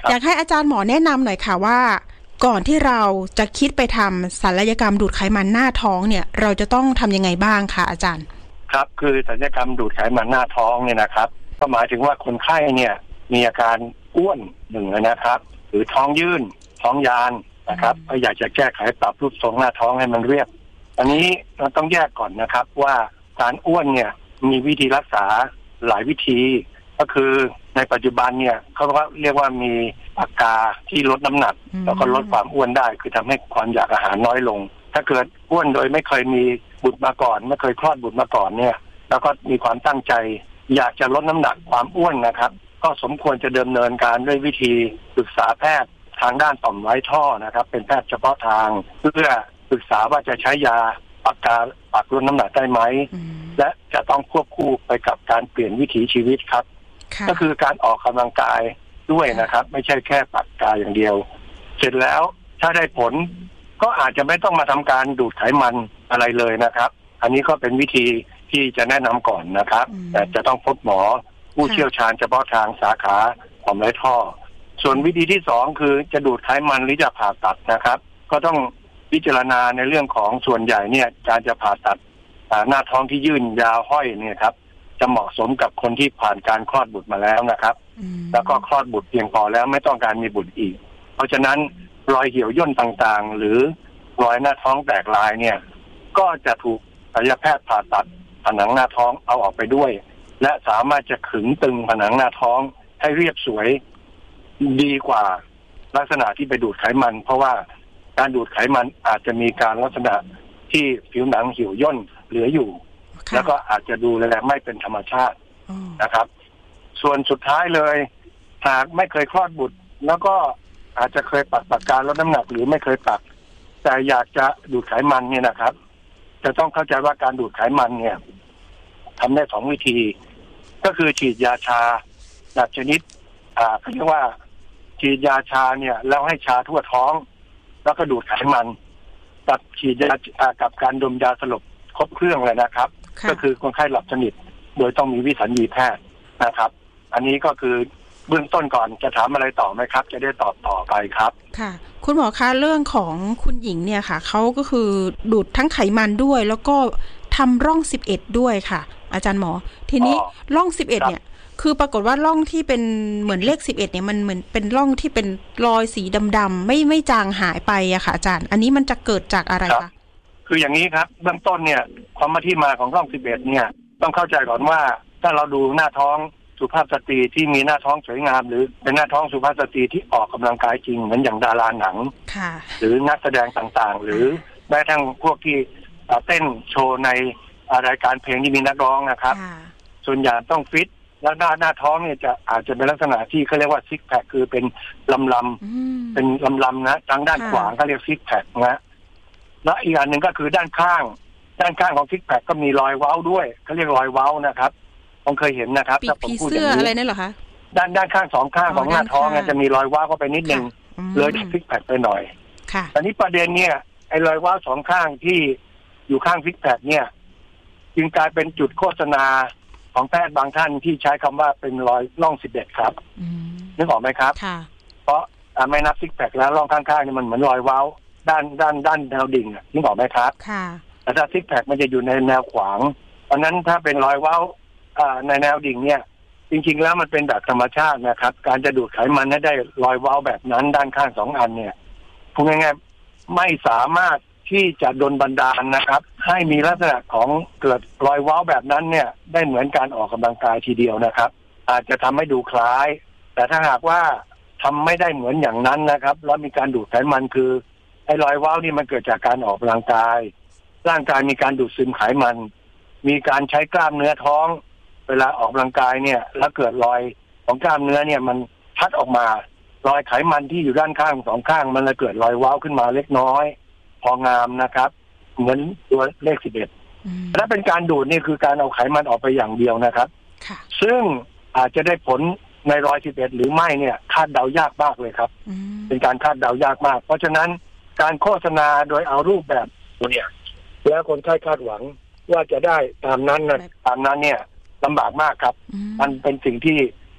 ครับอยากให้อาจารย์หมอแนะนำหน่อยค่ะว่าก่อนที่เราจะคิดไปทำศัลยกรรมดูดไขมันหน้าท้องเนี่ยเราจะต้องทำยังไงบ้างคะอาจารย์ครับคือศัลยกรรมดูดไขมันหน้าท้องเนี่ยนะครับก็หมายถึงว่าคนไข้เนี่ยมีอาการอ้วนหนึ่งนะครับหรือท้องยื่นท้องยานนะครับก็อยากจะแก้ไขปรับรูปทรงหน้าท้องให้มันเรียบอันนี้เราต้องแยกก่อนนะครับว่าการอ้วนเนี่ยมีวิธีรักษาหลายวิธีก็คือในปัจจุบันเนี่ยเขาเรียกว่ามีปากกาที่ลดน้ำหนักแล้วก็ลดความอ้วนได้คือทำให้ความอยากอาหารน้อยลงถ้าเกิดอ้วนโดยไม่เคยมีบุตรมาก่อนไม่เคยคลอดบุตรมาก่อนเนี่ยแล้วก็มีความตั้งใจอยากจะลดน้ำหนักความอ้วนนะครับก็สมควรจะดำเนินการด้วยวิธีปรึกษาแพทย์ทางด้านต่อมไร้ท่อนะครับเป็นแพทย์เฉพาะทางเพื่อปรึกษาว่าจะใช้ยาปากกาปักลดน้ำหนักได้ไหมและจะต้องควบคู่ไปกับการเปลี่ยนวิถีชีวิตครับก็คือการออกกำลังกายด้วยนะครับไม่ใช่แค่ปากกาอย่างเดียวเสร็จแล้วถ้าได้ผลก็อาจจะไม่ต้องมาทำการดูดไขมันอะไรเลยนะครับอันนี้ก็เป็นวิธีที่จะแนะนำก่อนนะครับแต่จะต้องพบหมอผู้เชี่ยวชาญเฉพาะทางสาขาต่อมไร้ท่อส่วนวิธีที่สองคือจะดูดไขมันหรือจะผ่าตัดนะครับก็ต้องพิจารณาในเรื่องของส่วนใหญ่เนี่ยการจะผ่าตัดหน้าท้องที่ยื่นยาวห้อยเนี่ยครับจะเหมาะสมกับคนที่ผ่านการคลอดบุตรมาแล้วนะครับแล้วก็คลอดบุตรเพียงพอแล้วไม่ต้องการมีบุตรอีกเพราะฉะนั้นรอยเหี่ยวย่นต่างๆหรือรอยหน้าท้องแตกลายเนี่ยก็จะถูกศัลยแพทย์ผ่าตัดผนังหน้าท้องเอาออกไปด้วยและสามารถจะขึงตึงผนังหน้าท้องให้เรียบสวยดีกว่าลักษณะที่ไปดูดไขมันเพราะว่าการดูดไขมันอาจจะมีการลักษณะที่ผิวหนังเหี่ยวย่นเหลืออยู่แล้วก็อาจจะดูแลไม่เป็นธรรมชาตินะครับส่วนสุดท้ายเลยหากไม่เคยคลอดบุตรแล้วก็อาจจะเคยปักปากกาลดน้ำหนักหรือไม่เคยปักแต่อยากจะดูดไขมันเนี่ยนะครับจะต้องเข้าใจว่าการดูดไขมันเนี่ยทำได้สองวิธีก็คือฉีดยาชาแบบชนิดเขาเรียกว่าฉีดยาชาเนี่ยแล้วให้ชาทั่วท้องแล้วก็ดูดไขมันกับฉีดยากับการดมยาสลบครบเครื่องเลยนะครับก็คือคนไข้หลับสนิทโดยต้องมีวิสัญญีแพทย์นะครับอันนี้ก็คือเบื้องต้นก่อนจะถามอะไรต่อไหมครับจะได้ตอบต่อไปครับค่ะคุณหมอคะเรื่องของคุณหญิงเนี่ยค่ะเขาก็คือดูดทั้งไขมันด้วยแล้วก็ทำร่อง11ด้วยค่ะอาจารย์หมอทีนี้ร่อง11เนี่ยคือปรากฏว่าร่องที่เป็นเหมือนเลข11เนี่ยมันเหมือนเป็นร่องที่เป็นรอยสีดำๆไม่จางหายไปอะค่ะอาจารย์อันนี้มันจะเกิดจากอะไรคะคืออย่างนี้ครับเบื้องต้นเนี่ยความที่มาของร่อง11เนี่ยต้องเข้าใจก่อนว่าถ้าเราดูหน้าท้องสุภาพสตรีที่มีหน้าท้องสวยงามหรือเป็นหน้าท้องสุภาพสตรีที่ออกกำลังกายจริงเหมือนอย่างดาราหนังหรือนักแสดงต่างๆหรือแม้ทั้งพวกที่เต้นโชว์ในรายการเพลงที่มีนักร้องนะครับส่วนใหญ่ต้องฟิตแล้วหน้าท้องเนี่ยจะอาจจะเป็นลักษณะที่เขาเรียกว่าซิกแพคคือเป็นลำเป็นลำนะทางด้านขวาเขาเรียกซิกแพคนะและอีกอันหนึ่งก็คือด้านข้างของซิกแพคก็มีรอยเว้าด้วยเขาเรียกรอยเว้านะครับผมเคยเห็นนะครับถ้าผมพูดอย่างนี้อะไรนั่นเหรอคะด้านข้างสองข้างของหน้าท้องจะมีรอยเว้าเข้าไปนิดนึงเลยซิกแพคไปหน่อยแต่นี้ประเด็นเนี่ยไอ้รอยเว้าสองข้างที่อยู่ข้างซิกแพคเนี่ยจึงกลายเป็นจุดโฆษณาของแพทย์บางท่านที่ใช้คำว่าเป็นรอยร่อง11ครับนึกออกไหมครับเพราะไม่นับซิกแพคแล้วร่องข้างๆนี่มันเหมือนรอยเว้าด้านแนวดิ่งนึกออกไหมครับแต่ถ้าซิกแพคมันจะอยู่ในแนวขวางเพราะนั้นถ้าเป็นรอยเว้าในแนวดิ่งเนี่ยจริงๆแล้วมันเป็นแบบธรรมชาตินะครับการจะดูดไขมันให้ได้รอยเว้าแบบนั้นด้านข้าง2อันเนี่ยพูดง่ายๆไม่สามารถที่จะดลบันดาลนะครับให้มีลักษณะของเกิดรอยเว้าแบบนั้นเนี่ยได้เหมือนการออกกำลังกายทีเดียวนะครับอาจจะทำให้ดูคล้ายแต่ถ้าหากว่าทำไม่ได้เหมือนอย่างนั้นนะครับแล้วมีการดูดไขมันคือไอ้รอยเว้านี่มันเกิดจากการออกกำลังกายร่างกายมีการดูดซึมไขมันมีการใช้กล้ามเนื้อท้องเวลาออกกำลังกายเนี่ยแล้วเกิดรอยของกล้ามเนื้อเนี่ยมันพัดออกมารอยไขมันที่อยู่ด้านข้างสองข้างมันเลยเกิดรอยเว้าขึ้นมาเล็กน้อยพองามนะครับเหมือนตัวเลข11และเป็นการดูดนี่คือการเอาไขมันออกไปอย่างเดียวนะครับซึ่งอาจจะได้ผลในรอย11หรือไม่เนี่ยคาดเดายากมากเลยครับเป็นการคาดเดายากมากเพราะฉะนั้นการโฆษณาโดยเอารูปแบบเนี่ยแล้วคนไข้คาดหวังว่าจะได้ตามนั้นเนี่ยลำบากมากครับมันเป็นสิ่งที่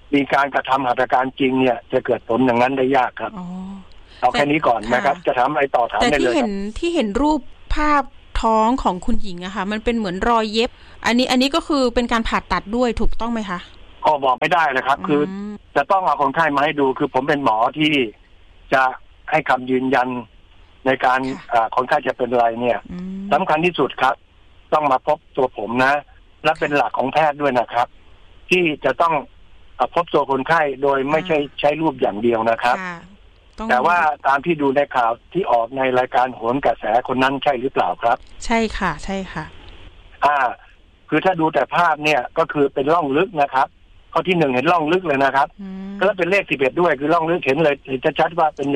มีการกระทำหัตถการจริงเนี่ยจะเกิดผลอย่างนั้นได้ยากครับเอาแค่นี้ก่อนนะครับจะถามอะไรต่อถามได้เลยครับแต่ที่เห็นรูปภาพท้องของคุณหญิงอะค่ะมันเป็นเหมือนรอยเย็บอันนี้ก็คือเป็นการผ่าตัดด้วยถูกต้องไหมคะก็บอกไม่ได้นะครับคือจะต้องเอาคนไข้มาให้ดูคือผมเป็นหมอที่จะให้คำยืนยันในการคนไข้จะเป็นอะไรเนี่ยสำคัญที่สุดครับต้องมาพบตัวผมนะและเป็นหลักของแพทย์ด้วยนะครับที่จะต้องพบตัวคนไข้โดยไม่ใช่ใช้รูปอย่างเดียวนะครับแต่ว่าตามที่ดูในข่าวที่ออกในรายการโหนกระแสคนนั้นใช่หรือเปล่าครับใช่ค่ะใช่ค่ะคือถ้าดูแต่ภาพเนี่ยก็คือเป็นร่องลึกนะครับข้อที่1เห็นร่องลึกเลยนะครับก็เป็นเลข11ด้วยคือร่องลึกเห็นเลยเห็นชัดๆว่าเป็น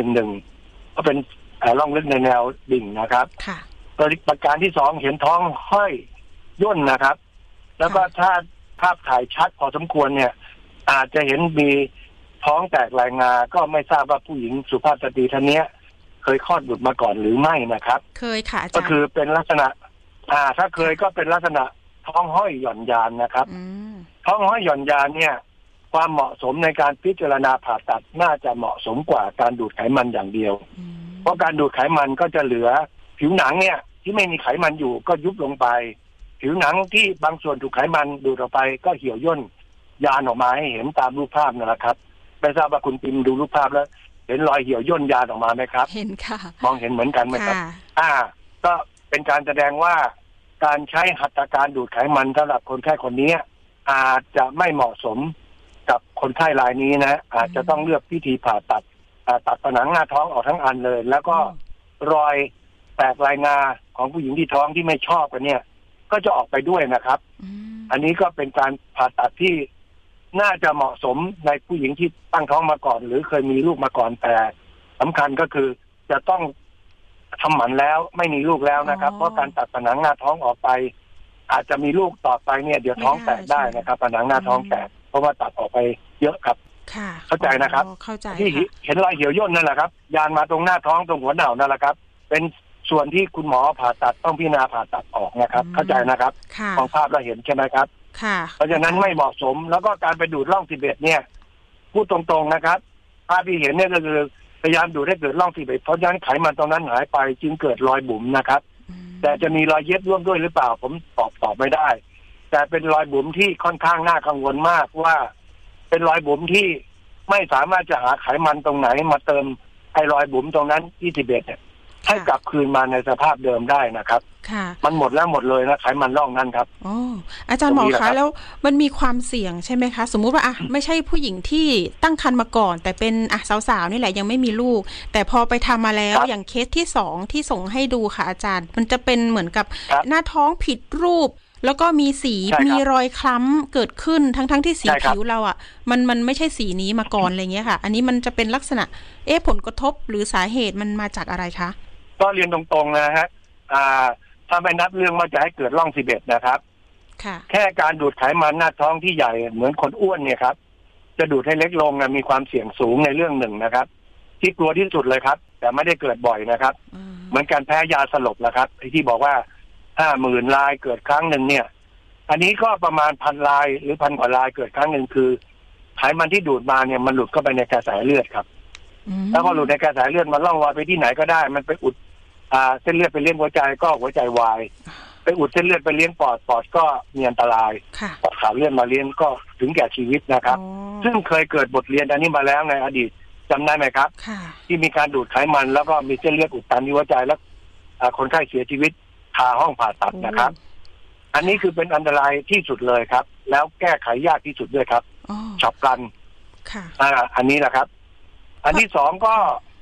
11ก็เป็นร่องลึกในแนวดิ่งนะครับประการที่2เห็นท้องห้อยย่นนะครับแล้วก็ถ้าภาพถ่ายชัดพอสมควรเนี่ยอาจจะเห็นมีท้องแตกลายงาก็ไม่ทราบว่าผู้หญิงสุภาพสตรีท่านนี้เคยคลอดบุตรมาก่อนหรือไม่นะครับเคยค่ะอาจารย์ก็คือเป็นลักษณะถ้าเคยก็เป็นลักษณะท้องห้อยหย่อนยานนะครับท้องห้อยหย่อนยานเนี่ยความเหมาะสมในการพิจารณาผ่าตัดน่าจะเหมาะสมกว่าการดูดไขมันอย่างเดียวเพราะการดูดไขมันก็จะเหลือผิวหนังเนี่ยที่ไม่มีไขมันอยู่ก็ยุบลงไปผิวหนังที่บางส่วนถูกไขมันดูดออกไปก็เหี่ยวย่นยานออกมาให้เห็นตามรูปภาพนั่นแหละครับไม่ทราบว่าคุณปิมดูรูปภาพแล้วเห็นรอยเหี่ยวย่นยานออกมาไหมครับเห็นค่ะมองเห็นเหมือนกันไหมครับก็เป็นการแสดงว่าการใช้หัตถการดูดไขมันสำหรับคนไข้คนนี้อาจจะไม่เหมาะสมกับคนไข้รายนี้นะอาจจะต้องเลือกพิธีผ่าตัดผนังหน้าท้องออกทั้งอันเลยแล้วก็รอยแตกลายงาของผู้หญิงที่ท้องที่ไม่ชอบกันเนี่ยก็จะออกไปด้วยนะครับอันนี้ก็เป็นการผ่าตัดที่น่าจะเหมาะสมในผู้หญิงที่ตั้งท้องมาก่อนหรือเคยมีลูกมาก่อนแต่สำคัญก็คือจะต้องทำหมันแล้วไม่มีลูกแล้วนะครับเพราะการตัดผนังหน้าท้องออกไปอาจจะมีลูกต่อไปเนี่ยเดี๋ยวท้องแตกได้นะครับผนังหน้าท้องแตกเพราะว่าตัดออกไปเยอะครับเข้าใจนะครับที่เห็นรอยเหี่ยวย่นนั่นแหละครับยานมาตรงหน้าท้องตรงหัวเหน่านั่นแหละครับเป็นส่วนที่คุณหมอผ่าตัดต้องพิจารณาผ่าตัดออกนะครับเข้าใจนะครับของภาพเราเห็นใช่ไหมครับเพราะฉะนั้นไม่เหมาะสมแล้วก็การไปดูดร่อง11เนี่ยพูดตรงๆนะครับภาพที่เห็นเนี่ยก็คือพยายามดูดให้เกิดร่อง11เพราะฉะนั้นไขมันตรงนั้นหายไปจึงเกิดรอยบุ๋มนะครับแต่จะมีรอยเย็บร่วมด้วยหรือเปล่าผมตอบไม่ได้แต่เป็นรอยบุ๋มที่ค่อนข้างน่ากังวลมากว่าเป็นรอยบุ๋มที่ไม่สามารถจะหาไขมันตรงไหนมาเติมไอ้รอยบุ๋มตรงนั้น21เนี่ยให้กลับคืนมาในสภาพเดิมได้นะครับมันหมดแล้วหมดเลยนะไขมันร่องนั้นครับอาจารย์หมอคะแล้วมันมีความเสี่ยงใช่ไหมคะสมมุติว่าไม่ใช่ผู้หญิงที่ตั้งครรภ์มาก่อนแต่เป็นสาวๆนี่แหละยังไม่มีลูกแต่พอไปทำมาแล้วอย่างเคสที่2ที่ส่งให้ดูค่ะอาจารย์มันจะเป็นเหมือนกับหน้าท้องผิดรูปแล้วก็มีสีมีรอยคล้ำเกิดขึ้นทั้งที่สีผิวเรามันไม่ใช่สีนี้มาก่อนอะไรเงี้ยค่ะอันนี้มันจะเป็นลักษณะผลกระทบหรือสาเหตุมันมาจากอะไรคะก็เรียนตรงๆนะฮะถ้าไม่นับเรื่องว่าจะให้เกิดร่อง11นะครับแค่การดูดไขมันหน้าท้องที่ใหญ่เหมือนคนอ้วนเนี่ยครับจะดูดให้เล็กลงมีความเสี่ยงสูงในเรื่องหนึ่งนะครับที่กลัวที่สุดเลยครับแต่ไม่ได้เกิดบ่อยนะครับเหมือนการแพ้ยาสลบนะครับที่บอกว่า50,000 รายเกิดครั้งหนึ่งเนี่ยอันนี้ก็ประมาณ1,000 รายหรือ1,000 กว่ารายเกิดครั้งหนึ่งคือไขมันที่ดูดมาเนี่ยมันหลุดเข้าไปในกระแสเลือดครับแล้วพอหลุดในกระแสเลือดมันล่องลอยไปที่ไหนก็ได้มันไปอุดเส้นเลือดไปเลี้ยงหัวใจก็หัวใจวายไปอุดเส้นเลือดไปเลี้ยงปอดก็มีอันตรายปอดขาดเลือดมาเลี้ยงก็ถึงแก่ชีวิตนะครับซึ่งเคยเกิดบทเรียนอันนี้มาแล้วในอดีตจำได้ไหมครับที่มีการดูดไขมันแล้วก็มีเส้นเลือดอุดตันที่หัวใจแล้วคนไข้เสียชีวิตคาห้องผ่าตัดนะครับอันนี้คือเป็นอันตรายที่สุดเลยครับแล้วแก้ไขยากที่สุดด้วยครับฉับพลันอันนี้แหละครับอันที่สองก็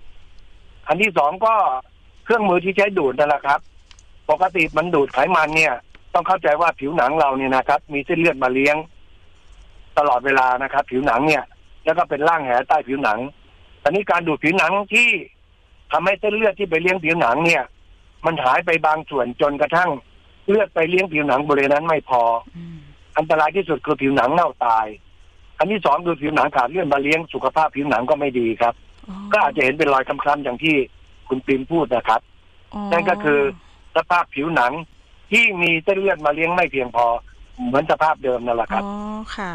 เครื่องมือที่ใช้ดูดนั่นแหละครับปกติมันดูดไขมันเนี่ยต้องเข้าใจว่าผิวหนังเราเนี่ยนะครับมีเส้นเลือดมาเลี้ยงตลอดเวลานะครับผิวหนังเนี่ยแล้วก็เป็นร่างแหใต้ผิวหนังอันนี้การดูดผิวหนังที่ทำให้เส้นเลือดที่ไปเลี้ยงผิวหนังเนี่ยมันหายไปบางส่วนจนกระทั่งเลือดไปเลี้ยงผิวหนังบริเวณนั้นไม่พออันตรายที่สุดคือผิวหนังเน่าตายอันที่2คือผิวหนังขาดเลือดมาเลี้ยงสุขภาพผิวหนังก็ไม่ดีครับก็อาจจะเห็นเป็นรอยคล้ำๆอย่างที่คุณปิมพูดนะครับนั่นก็คือสภาพผิวหนังที่มีเส้นเลือดมาเลี้ยงไม่เพียงพอเหมือนสภาพเดิมนั่นแหละครับพอ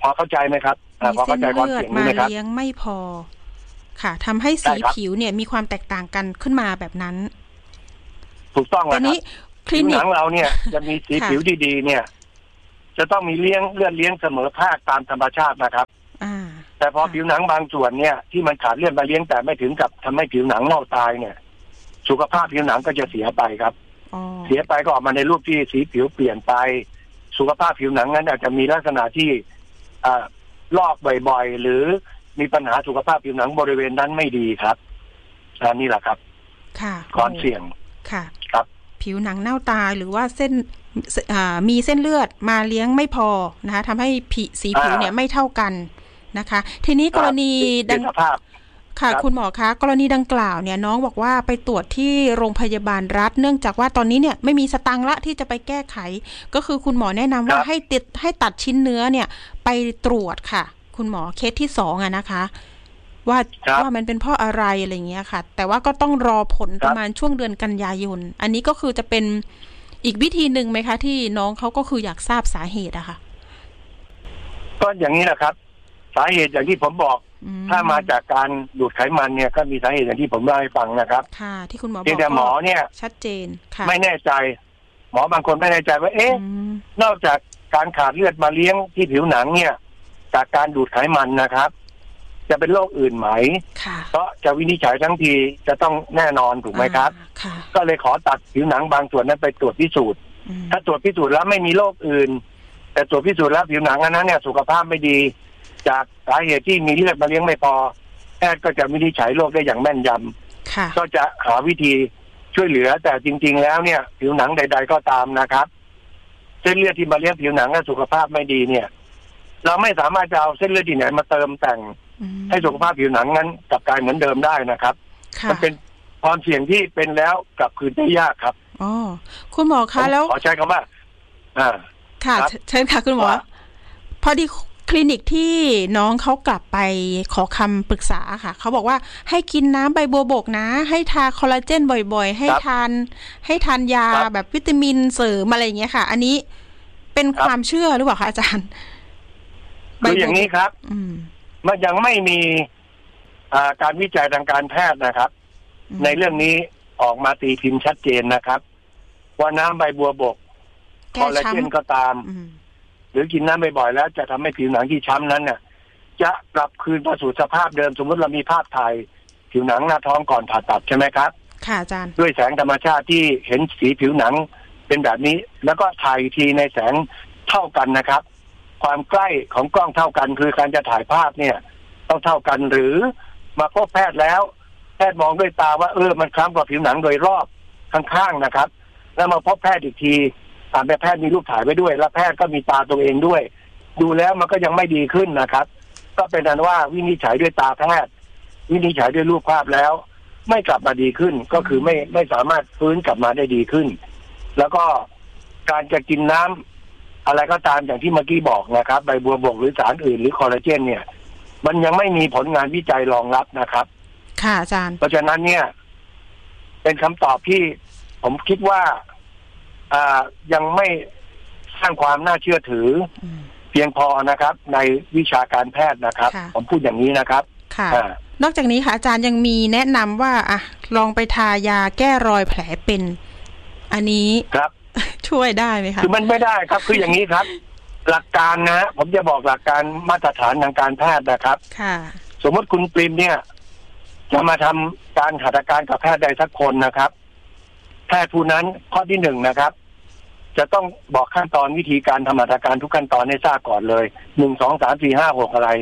อเข้าใจไหมครับพอเข้าใจความเสี่ยงนี้ไหมครับเลี้ยงไม่พอค่ะทำให้สีผิวเนี่ยมีความแตกต่างกันขึ้นมาแบบนั้นถูกต้องแล้วครับผิวหนังเราเนี่ยจะมีสีผิวดีๆเนี่ยจะต้องมีเลือดเลี้ยงเสมอภาคตามธรรมชาตินะครับแต่พอผิวหนังบางส่วนเนี่ยที่มันขาดเลือดมาเลี้ยงแต่ไม่ถึงกับทำให้ผิวหนังเน่าตายเนี่ยสุขภาพผิวหนังก็จะเสียไปครับเสียไปก็ออกมาในรูปที่สีผิวเปลี่ยนไปสุขภาพผิวหนังนั้นอาจจะมีลักษณะที่ลอกบ่อยๆหรือมีปัญหาสุขภาพผิวหนังบริเวณนั้นไม่ดีครับนี่แหละครับความเสี่ยงค่ะครับผิวหนังเน่าตายหรือว่าเส้นมีเส้นเลือดมาเลี้ยงไม่พอนะคะทำให้สีผิวเนี่ยไม่เท่ากันนะคะทีนี้กรณีดังค่ะคุณหมอคะกรณีดังกล่าวเนี่ยน้องบอกว่าไปตรวจที่โรงพยาบาลรัฐเนื่องจากว่าตอนนี้เนี่ยไม่มีสตังค์ละที่จะไปแก้ไขก็คือคุณหมอแนะนำว่าให้ตัดชิ้นเนื้อเนี่ยไปตรวจค่ะคุณหมอเคสที่2นะคะว่ามันเป็นเพราะอะไรอะไรเงี้ยค่ะแต่ว่าก็ต้องรอผลประมาณช่วงเดือนกันยายนอันนี้ก็คือจะเป็นอีกวิธีหนึ่งไหมคะที่น้องเขาก็คืออยากทราบสาเหตุอะค่ะก็อย่างนี้แหละครับสาเหตุอย่างที่ผมบอกถ้ามาจากการดูดไขมันเนี่ยก็มีสาเหตุอย่างที่ผมเล่าให้ฟังนะครับค่ะที่คุณหมอบอกแต่หมอเนี่ยชัดเจนค่ะไม่แน่ใจหมอบางคนไม่แน่ใจว่านอกจากการขาดเลือดมาเลี้ยงที่ผิวหนังเนี่ยจากการดูดไขมันนะครับจะเป็นโรคอื่นไหมเพราะจะวินิจฉัยทั้งทีจะต้องแน่นอนถูกไหมครับก็เลยขอตัดผิวหนังบางส่วนนั้นไปตรวจพิสูจน์ถ้าตรวจพิสูจน์แล้วไม่มีโรคอื่นแต่ตรวจพิสูจน์แล้วผิวหนังอันนั้นเนี่ยสุขภาพไม่ดีจากสาเหตุที่มีเลือดมาเลี้ยงไม่พอแพทย์ก็จะวินิจฉัยโรคได้อย่างแม่นยำก็จะหาวิธีช่วยเหลือแต่จริงๆแล้วเนี่ยผิวหนังใดๆก็ตามนะครับเส้นเลือดที่มาเลี้ยงผิวหนังและสุขภาพไม่ดีเนี่ยเราไม่สามารถจะเอาเส้นเลือดที่ไหนมาเติมแต่งให้สุขภาพผิวหนังนั้นกลับกลายเหมือนเดิมได้นะครับมันเป็นความเสี่ยงที่เป็นแล้วกลับคืนได้ยากครับอ๋อคุณหมอคะแล้วขอใช้คำว่าค่ะเชิญค่ะคุณหมอพอดีคลินิกที่น้องเขากลับไปขอคำปรึกษาค่ะเขาบอกว่าให้กินน้ำใบบัวบกนะให้ทาคอลลาเจนบ่อยๆให้ทานยาแบบวิตามินเสริมอะไรอย่างเงี้ยค่ะอันนี้เป็นความเชื่อหรือเปล่าคะอาจารย์คืออย่างนี้ครับมันยังไม่มีการวิจัยทางการแพทย์นะครับในเรื่องนี้ออกมาตีพิมพ์ชัดเจนนะครับว่าน้ำใบบัวบกคอลลาเจนก็ตามหรือกินน้ำบ่อยๆแล้วจะทำให้ผิวหนังที่ช้ำนั้นเนี่ยจะกลับคืนสู่สภาพเดิมสมมติเรามีภาพถ่ายผิวหนังหน้าท้องก่อนผ่าตัดใช่ไหมครับค่ะอาจารย์ด้วยแสงธรรมชาติที่เห็นสีผิวหนังเป็นแบบนี้แล้วก็ถ่ายทีในแสงเท่ากันนะครับความใกล้ของกล้องเท่ากันคือการจะถ่ายภาพเนี่ยต้องเท่ากันหรือมาพบแพทย์แล้วแพทย์มองด้วยตาว่ามันคล้ำกว่าผิวหนังโดยรอบข้างๆนะครับแล้วมาพบแพทย์อีกทีแพทย์มีรูปถ่ายไว้ด้วยแล้วแพทย์ก็มีตาตัวเองด้วยดูแล้วมันก็ยังไม่ดีขึ้นนะครับก็เป็นนั้นว่าวินิจฉัยด้วยตาแพทย์วินิจฉัยด้วยรูปภาพแล้วไม่กลับมาดีขึ้นก็คือไม่สามารถฟื้นกลับมาได้ดีขึ้นแล้วก็การจะกินน้ำอะไรก็ตามอย่างที่เมื่อกี้บอกนะครับใบบัวบกหรือสารอื่นหรือคอลลาเจนเนี่ยมันยังไม่มีผลงานวิจัยรองรับนะครับค่ะอาจารย์เพราะฉะนั้นเนี่ยเป็นคำตอบที่ผมคิดว่ายังไม่สร้างความน่าเชื่อถือเพียงพอนะครับในวิชาการแพทย์นะครับผมพูดอย่างนี้นะครับค่ะนอกจากนี้ค่ะอาจารย์ยังมีแนะนำว่าลองไปทายาแก้รอยแผลเป็นอันนี้ครับช่วยได้ไหมคะคือมันไม่ได้ครับคืออย่างนี้ครับหลักการนะผมจะบอกหลักการมาตรฐานทางการแพทย์นะครับค่ะสมมติคุณปริมเนี่ยจะมาทำการหัตถการกับแพทย์ใดสักคนนะครับแพทย์ผู้นั้นข้อที่1นะครับจะต้องบอกขั้นตอนวิธีการทำหัตถการทุกขั้นตอนให้ทราบก่อนเลย1 2 3 4 5 6อะไร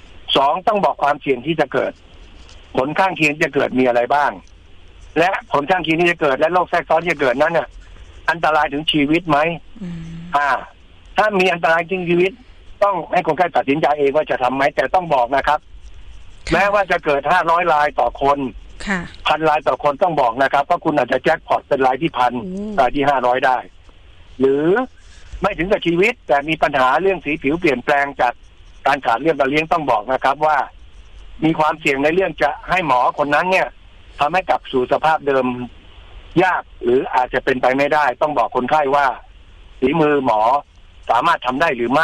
2ต้องบอกความเสี่ยงที่จะเกิดผลข้างเคียงจะเกิดมีอะไรบ้างและผลข้างเคียงที่จะเกิดและโรคแทรกซ้อนที่จะเกิดนั้นเนี่ยอันตรายถึงชีวิตไหมถ้ามีอันตรายถึงชีวิตต้องให้คนไข้ตัดสินใจเองว่าจะทำไหมแต่ต้องบอกนะครับแม้ว่าจะเกิด500 รายต่อคน1,000 รายต่อคนต้องบอกนะครับเพราะคุณอาจจะแจ็คพอตเป็นรายที่1,000 รายที่500ได้หรือไม่ถึงกับชีวิตแต่มีปัญหาเรื่องสีผิวเปลี่ยนแปลงจากการขาดเลือดมาเลี้ยงต้องบอกนะครับว่ามีความเสี่ยงในเรื่องจะให้หมอคนนั้นเนี่ยทำให้กลับสู่สภาพเดิมยากหรืออาจจะเป็นไปไม่ได้ต้องบอกคนไข้ว่าฝีมือหมอสามารถทำได้หรือไม่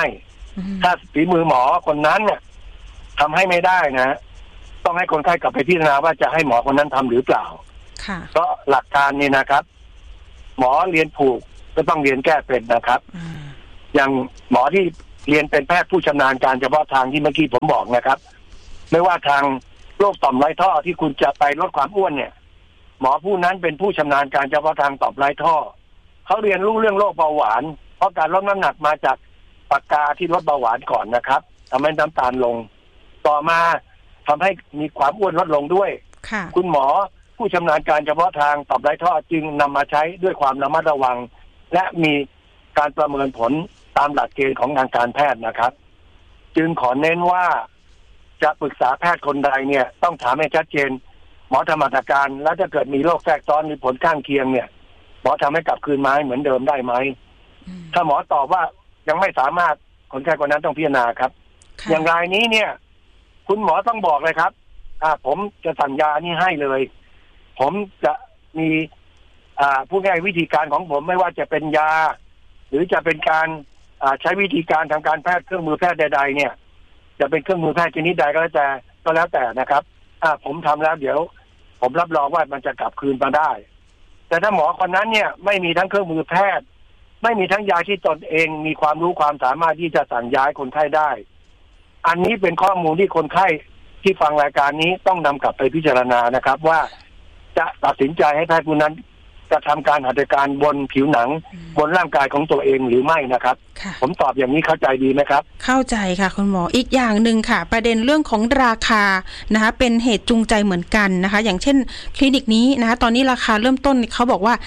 ถ้าฝีมือหมอคนนั้นเนี่ยทำให้ไม่ได้นะต้องให้คนไข้กลับไปพิจารณาว่าจะให้หมอคนนั้นทำหรือเปล่าเพราะหลักการนี่นะครับหมอเรียนผูกก็ต้องเรียนแก้เป็นนะครับอย่างหมอที่เรียนเป็นแพทย์ผู้ชำนาญการเฉพาะทางที่เมื่อกี้ผมบอกนะครับไม่ว่าทางโรคต่อมไร้ท่อที่คุณจะไปลดความอ้วนเนี่ยหมอผู้นั้นเป็นผู้ชำนาญการเฉพาะทางต่อมไร้ท่อเขาเรียนรู้เรื่องโรคเบาหวานเพราะการลดน้ำหนักมาจากปากกาที่ลดเบาหวานก่อนนะครับทำให้น้ำตาลลงต่อมาทำให้มีความอ้วนลดลงด้วยคุณหมอผู้ชำนาญการเฉพาะทางต่อมไร้ท่อจึงนำมาใช้ด้วยความระมัดระวังและมีการประเมินผลตามหลักเกณฑ์ของทางการแพทย์นะครับจึงขอเน้นว่าจะปรึกษาแพทย์คนใดเนี่ยต้องถามให้ชัดเจนหมอทำมาตรการแล้วถ้าเกิดมีโรคแทรกซ้อนหรือผลข้างเคียงเนี่ยหมอทำให้กลับคืนมาเหมือนเดิมได้ไหมถ้าหมอตอบว่ายังไม่สามารถคนไข้คนนั้นต้องพิจารณาครับอย่างรายนี้เนี่ยคุณหมอต้องบอกเลยครับผมจะสั่งยานี้ให้เลยผมจะมีผู้ง่ายวิธีการของผมไม่ว่าจะเป็นยาหรือจะเป็นการใช้วิธีการทางการแพทย์เครื่องมือแพทย์ใดๆเนี่ยจะเป็นเครื่องมือแพทย์ชนิดใดก็แล้วแต่นะครับผมทำแล้วเดี๋ยวผมรับรองว่ามันจะกลับคืนมาได้แต่ถ้าหมอคนนั้นเนี่ยไม่มีทั้งเครื่องมือแพทย์ไม่มีทั้งยาที่ตนเองมีความรู้ความสามารถที่จะสั่งย้ายคนไข้ได้อันนี้เป็นข้อมูลที่คนไข้ที่ฟังรายการนี้ต้องนำกลับไปพิจารณานะครับว่าจะตัดสินใจให้แพทย์ผู้นั้นจะทำการหัตถการบนผิวหนังบนร่างกายของตัวเองหรือไม่นะครับผมตอบอย่างนี้เข้าใจดีไหมครับเข้าใจค่ะคุณหมออีกอย่างหนึ่งค่ะประเด็นเรื่องของราคานะคะเป็นเหตุจูงใจเหมือนกันนะคะอย่างเช่นคลินิกนี้นะคะตอนนี้ราคาเริ่มต้นเขาบอกว่า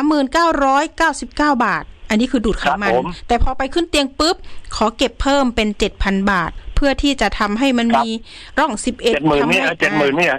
3999 บาทอันนี้คือดูดไขมันแต่พอไปขึ้นเตียงปุ๊บขอเก็บเพิ่มเป็น 7,000 บาทเพื่อที่จะทำให้มันมีร่อง11ทำให้ 70,000เนี่ย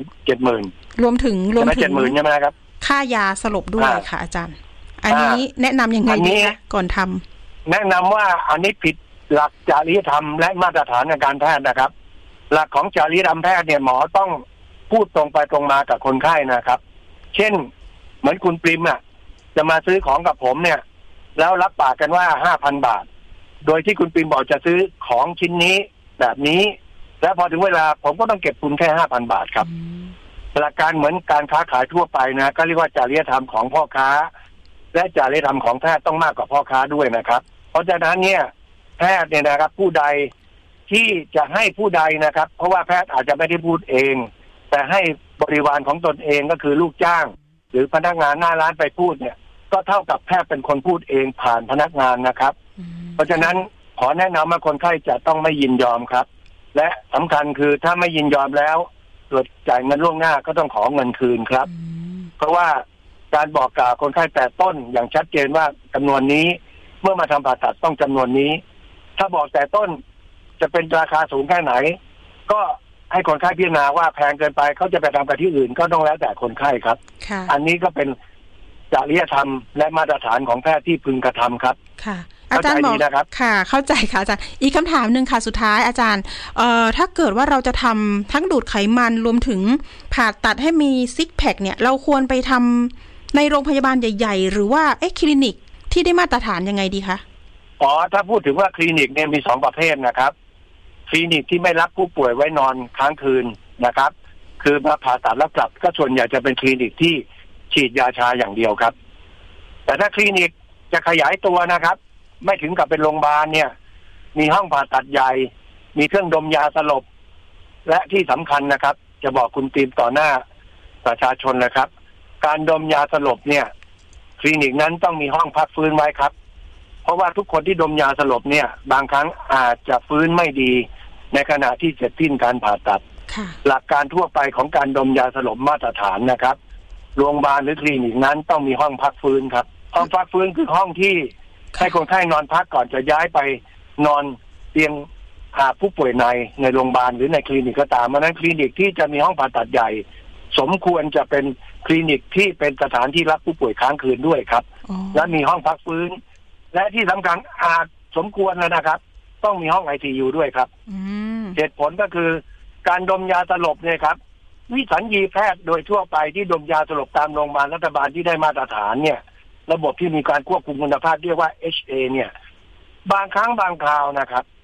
70,000 รวมถึง 70,000ใช่ไหมครับค่ายาสลบด้วยค่ะอาจารย์อันนี้แนะนำยังไงดีคะก่อนทำแนะนำว่าอันนี้ผิดหลักจริยธรรมและมาตรฐานในการแพทย์นะครับหลักของจริยธรรมแพทย์เนี่ยหมอต้องพูดตรงไปตรงมากับคนไข้นะครับเช่นเหมือนคุณปริมจะมาซื้อของกับผมเนี่ยแล้วรับปากกันว่า 5,000 บาทโดยที่คุณปริมบอกจะซื้อของชิ้นนี้แบบนี้แล้วพอถึงเวลาผมก็ต้องเก็บคุณแค่ 5,000 บาทครับหลักการเหมือนการค้าขายทั่วไปนะก็เรียกว่าจริยธรรมของพ่อค้าและจริยธรรมของแพทย์ต้องมากกว่าพ่อค้าด้วยนะครับเพราะฉะนั้นเนี่ยแพทย์เนี่ยนะครับผู้ใดที่จะให้ผู้ใดนะครับเพราะว่าแพทย์อาจจะไม่ได้พูดเองแต่ให้บริวารของตนเองก็คือลูกจ้างหรือพนักงานหน้าร้านไปพูดเนี่ยก็เท่ากับแพทย์เป็นคนพูดเองผ่านพนักงานนะครับเพราะฉะนั้นขอแนะนำว่าคนไข้จะต้องไม่ยินยอมครับและสำคัญคือถ้าไม่ยินยอมแล้วตรวจจ่ายเงินล่วงหน้าก็ต้องขอเงินคืนครับเพราะว่าการบอกกล่าวคนไข้แต่ต้นอย่างชัดเจนว่าจำนวนนี้เมื่อมาทำผ่าตัดต้องจำนวนนี้ถ้าบอกแต่ต้นจะเป็นราคาสูงแค่ไหนก็ให้คนไข้พิจารณาว่าแพงเกินไปเขาจะไปทำกับที่อื่นก็ต้องแล้วแต่คนไข้ครับอันนี้ก็เป็นจริยธรรมและมาตรฐานของแพทย์ที่พึงกระทำครับค่ะอาจารย์บอกค่ะเข้าใจค่ะอาจารย์อีกคำถามนึงค่ะสุดท้ายอาจารย์ถ้าเกิดว่าเราจะทำทั้งดูดไขมันรวมถึงผ่าตัดให้มีซิกแพคเนี่ยเราควรไปทำในโรงพยาบาลใหญ่ๆหรือว่าคลินิกที่ได้มาตรฐานยังไงดีคะถ้าพูดถึงว่าคลินิกเนี่ยมี2ประเภทนะครับคลินิกที่ไม่รับผู้ป่วยไว้นอนค้างคืนนะครับคือมาผ่าตัดแล้วกลับก็ส่วนใหญ่จะเป็นคลินิกที่ฉีดยาชาอย่างเดียวครับแต่ถ้าคลินิกจะขยายตัวนะครับไม่ถึงกับเป็นโรงพยาบาลเนี่ยมีห้องผ่าตัดใหญ่มีเครื่องดมยาสลบและที่สำคัญนะครับจะบอกคุณตีมต่อหน้าประชาชนนะครับการดมยาสลบเนี่ยคลินิกนั้นต้องมีห้องพักฟื้นไว้ครับเพราะว่าทุกคนที่ดมยาสลบเนี่ยบางครั้งอาจจะฟื้นไม่ดีในขณะที่เสร็จสิ้นการผ่าตัดหลักการทั่วไปของการดมยาสลบมาตรฐานนะครับโรงพยาบาลหรือคลินิกนั้นต้องมีห้องพักฟื้นครับห้องพักฟื้นคือห้องที่ให้คนไข้นอนพักก่อนจะย้ายไปนอนเตียงผู้ป่วยในโรงพยาบาลหรือในคลินิกก็ตามเพราะนั้นคลินิกที่จะมีห้องผ่าตัดใหญ่สมควรจะเป็นคลินิกที่เป็นสถานที่รับผู้ป่วยค้างคืนด้วยครับและมีห้องพักฟื้นและที่สำคัญอาจสมควรนะครับต้องมีห้อง ICU ด้วยครับเหตุผลก็คือการดมยาสลบเนี่ยครับวิสัญญีแพทย์โดยทั่วไปที่ดมยาสลบตามโรงพยาบาลรัฐบาลที่ได้มาตรฐานเนี่ยระบบที่มีการควบคุมคุณภาพเรียกว่า HA เนี่ยบางครั้งบางคราวนะครับ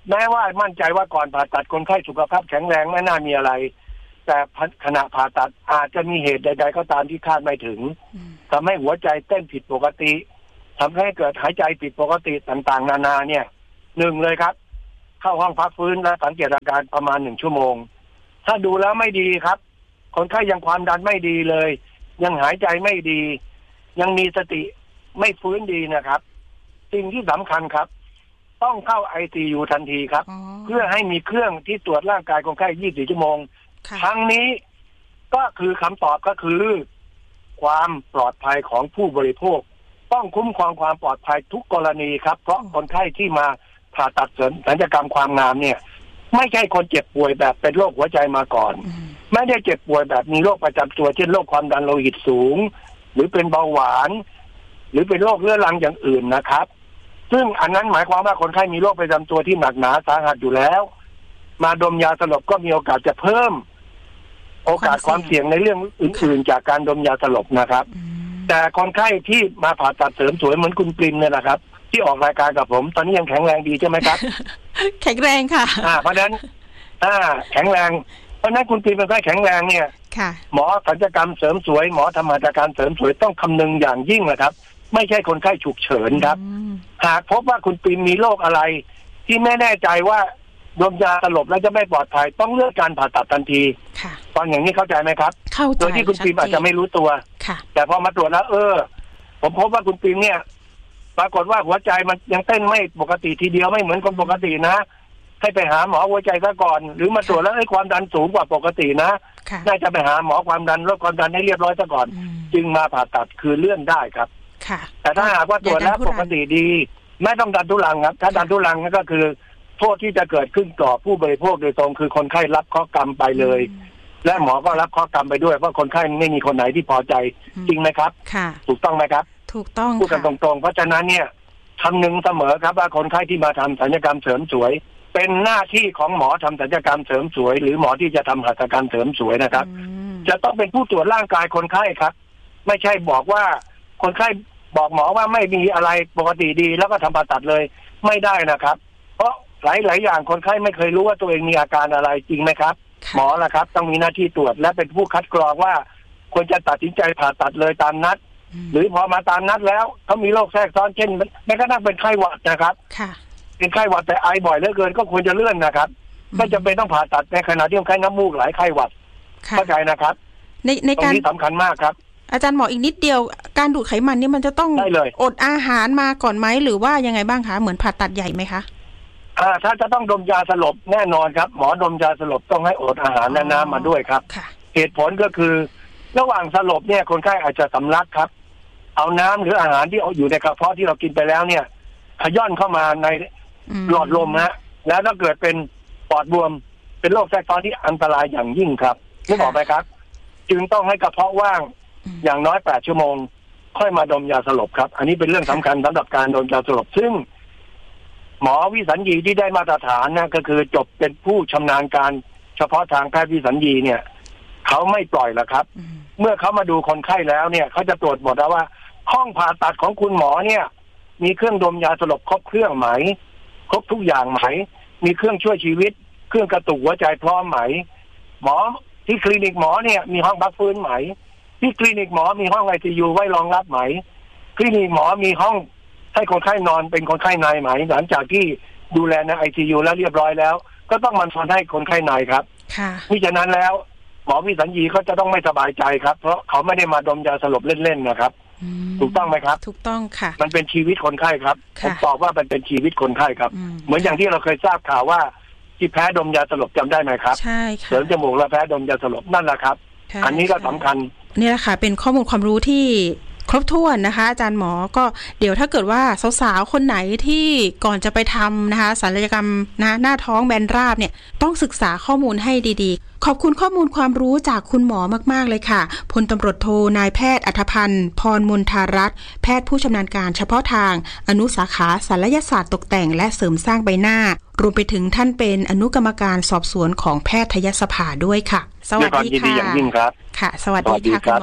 แม้ว่ามั่นใจว่าก่อนผ่าตัดคนไข้สุขภาพแข็งแรงไม่น่ามีอะไรแต่ขณะผ่าตัดอาจจะมีเหตุใดๆก็ตามที่คาดไม่ถึงทำให้หัวใจเต้นผิดปกติทำให้เกิดหายใจผิดปกติต่างๆนานาเนี่ยหนึ่งเลยครับเข้าห้องพักฟื้นและสังเกตอาการประมาณ1 ชั่วโมงถ้าดูแล้วไม่ดีครับคนไข้ยังความดันไม่ดีเลยยังหายใจไม่ดียังมีสติไม่ฟื้นดีนะครับสิ่งที่สำคัญครับต้องเข้า ICU ทันทีครับเพื่อให้มีเครื่องที่ตรวจร่างกายคนไข้24 ชั่วโมงทั้งนี้ก็คือคำตอบก็คือความปลอดภัยของผู้บริโภคต้องคุ้มครองความปลอดภัยทุกกรณีครับเพราะคนไข้ที่มาผ่าตัดเสริมศัลยกรรมความงามเนี่ยไม่ใช่คนเจ็บป่วยแบบเป็นโรคหัวใจมาก่อนไม่ได้เจ็บป่วยแบบมีโรคประจำตัวเช่นโรคความดันโลหิตสูงหรือเป็นเบาหวานหรือเป็นโรคเรื้อรังอย่างอื่นนะครับซึ่งอันนั้นหมายความว่าคนไข้มีโรคประจำตัวที่หนักหนาสาหัสอยู่แล้วมาดมยาสลบก็มีโอกาสจะเพิ่มโอกาสความเสี่ยงในเรื่องอื่นๆจากการดมยาสลบนะครับแต่คนไข้ที่มาผ่าตัดเสริมสวยเหมือนคุณปริมเนี่ยนะครับที่ออกรายการกับผมตอนนี้ยังแข็งแรงดีใช่ไหมครับแข็งแรงค่ะเพราะนั้นแข็งแรงเพราะนั้นคุณปริมเป็นคนแข็งแรงเนี่ยหมอศัลยกรรมเสริมสวยหมอทำหัตถการเสริมสวยต้องคำนึงอย่างยิ่งนะครับไม่ใช่คนไข้ฉุกเฉินครับหากพบว่าคุณปริมมีโรคอะไรที่ไม่แน่ใจว่าดมยาสลบแล้วจะไม่ปลอดภัยต้องเลือกการผ่าตัดทันทีฟังอย่างนี้เข้าใจไหมครับโดยที่คุณปริมอาจจะไม่รู้ตัวแต่พอมาตรวจแล้วผมพบว่าคุณปริมเนี่ยปรากฏว่าหัวใจมันยังเต้นไม่ปกติทีเดียวไม่เหมือนคนปกตินะให้ไปหาหมอหัวใจซะก่อนหรือมาตรวจแล้วความดันสูงกว่าปกตินะน่าจะไปหาหมอความดันลดความดันให้เรียบร้อยซะก่อนจึงมาผ่าตัดคือเลื่อนได้ครับแต่ถ้าหากว่าตรวจแล้วปกติดีไม่ต้องดันทุรังครับถ้าดันทุรังนั่นก็คือโทษที่จะเกิดขึ้นต่อผู้บริโภคโดยตรงคือคนไข้รับข้อกรรมไปเลยและหมอก็รับข้อกรรมไปด้วยเพราะคนไข้ไม่มีคนไหนที่พอใจจริงไหมครับถูกต้องไหมครับถูกต้องพูดกันตรงๆเพราะฉะนั้นเนี่ยคำนึงเสมอครับว่าคนไข้ที่มาทำศัลยกรรมเสริมสวยเป็นหน้าที่ของหมอทำศัลยกรรมเสริมสวยหรือหมอที่จะทำหัตถการเสริมสวยนะครับจะต้องเป็นผู้ตรวจร่างกายคนไข้ครับไม่ใช่บอกว่าคนไข้บอกหมอว่าไม่มีอะไรปกติดีแล้วก็ทำผ่าตัดเลยไม่ได้นะครับเพราะหลายอย่างคนไข้ไม่เคยรู้ว่าตัวเองมีอาการอะไรจริงไหมครับหมอล่ะครับต้องมีหน้าที่ตรวจและเป็นผู้คัดกรองว่าควรจะตัดสินใจผ่าตัดเลยตามนัดหรือพอมาตามนัดแล้วเขามีโรคแทรกซ้อนเช่นแม้กระทั่งเป็นไข้หวัดนะครับเป็นไข้หวัดแต่ไอบ่อยเหลือเกินก็ควรจะเลื่อนนะครับไม่จำเป็นต้องผ่าตัดในขณะที่คนไข้น้ำมูกไหลไข้หวัดเข้าใจนะครับในการนี้สำคัญมากครับอาจารย์หมออีกนิดเดียวการดูดไขมันนี่มันจะต้องอดอาหารมาก่อนไหมหรือว่ายังไงบ้างคะเหมือนผ่าตัดใหญ่ไหมคะถ้าจะต้องดมยาสลบแน่นอนครับหมอดมยาสลบต้องให้อดอาหารและน้ำมาด้วยครับเหตุผลก็คือระหว่างสลบเนี่ยคนไข้อาจจะสำลักครับเอาน้ำหรืออาหารที่อยู่ในกระเพาะที่เรากินไปแล้วเนี่ยขย่อนเข้ามาในหลอดลมฮะแล้วถ้าเกิดเป็นปอดบวมเป็นโรคแทรกซ้อนที่อันตรายอย่างยิ่งครับนึกออกไหมครับจึงต้องให้กระเพาะว่างอย่างน้อย8 ชั่วโมงค่อยมาดมยาสลบครับอันนี้เป็นเรื่องสำคัญสำหรับการดมยาสลบซึ่งหมอวิสัญญีที่ได้มาตรฐานนะก็คือจบเป็นผู้ชำนาญการเฉพาะทางแพทย์วิสัญญีเนี่ยเขาไม่ปล่อยละครับเมื่อเขามาดูคนไข้แล้วเนี่ยเขาจะตรวจหมดแล้วว่าห้องผ่าตัดของคุณหมอเนี่ยมีเครื่องดมยาสลบครบเครื่องไหมครบทุกอย่างไหมมีเครื่องช่วยชีวิตเครื่องกระตุกหัวใจพร้อมไหมหมอที่คลินิกหมอเนี่ยมีห้องพักฟื้นไหมที่คลินิกหมอมีห้อง ICU ไว้รองรับไหมคลินิกหมอมีห้องให้คนไข้นอนเป็นคนไข้ในไหมหลังจากที่ดูแลใน ICU แล้วเรียบร้อยแล้วก็ต้องมันนอนให้คนไข้ในครับมิฉะนั้นแล้วหมอวิสัญญีเขาจะต้องไม่สบายใจครับเพราะเขาไม่ได้มาดมยาสลบเล่นๆนะครับถูกต้องไหมครับถูกต้องค่ะมันเป็นชีวิตคนไข้ครับผมตอบว่ามันเป็นชีวิตคนไข้ครับเหมือนอย่างที่เราเคยทราบข่าวว่าที่แพ้ดมยาสลบจำได้ไหมครับใช่ค่ะเสริมจมูกแล้วแพ้ดมยาสลบนั่นแหละครับอันนี้ก็สำคัญนี่แหละค่ะเป็นข้อมูลความรู้ที่ครบถ้วนนะคะอาจารย์หมอก็เดี๋ยวถ้าเกิดว่าสาวๆคนไหนที่ก่อนจะไปทำนะคะศัลยกรรมนะหน้าท้องแบนราบเนี่ยต้องศึกษาข้อมูลให้ดีๆขอบคุณข้อมูลความรู้จากคุณหมอมากๆเลยค่ะพลตำรวจโทนายแพทย์อัธพันธ์พรมนทารัตน์แพทย์ผู้ชำนาญการเฉพาะทางอนุสาขาศัลยศาสตร์ตกแต่งและเสริมสร้างใบหน้ารวมไปถึงท่านเป็นอนุกรรมการสอบสวนของแพทยสภาด้วยค่ะสวัสดีค่ะอย่างยิ่งครับค่ะสวัสดีค่ะคุณหมอ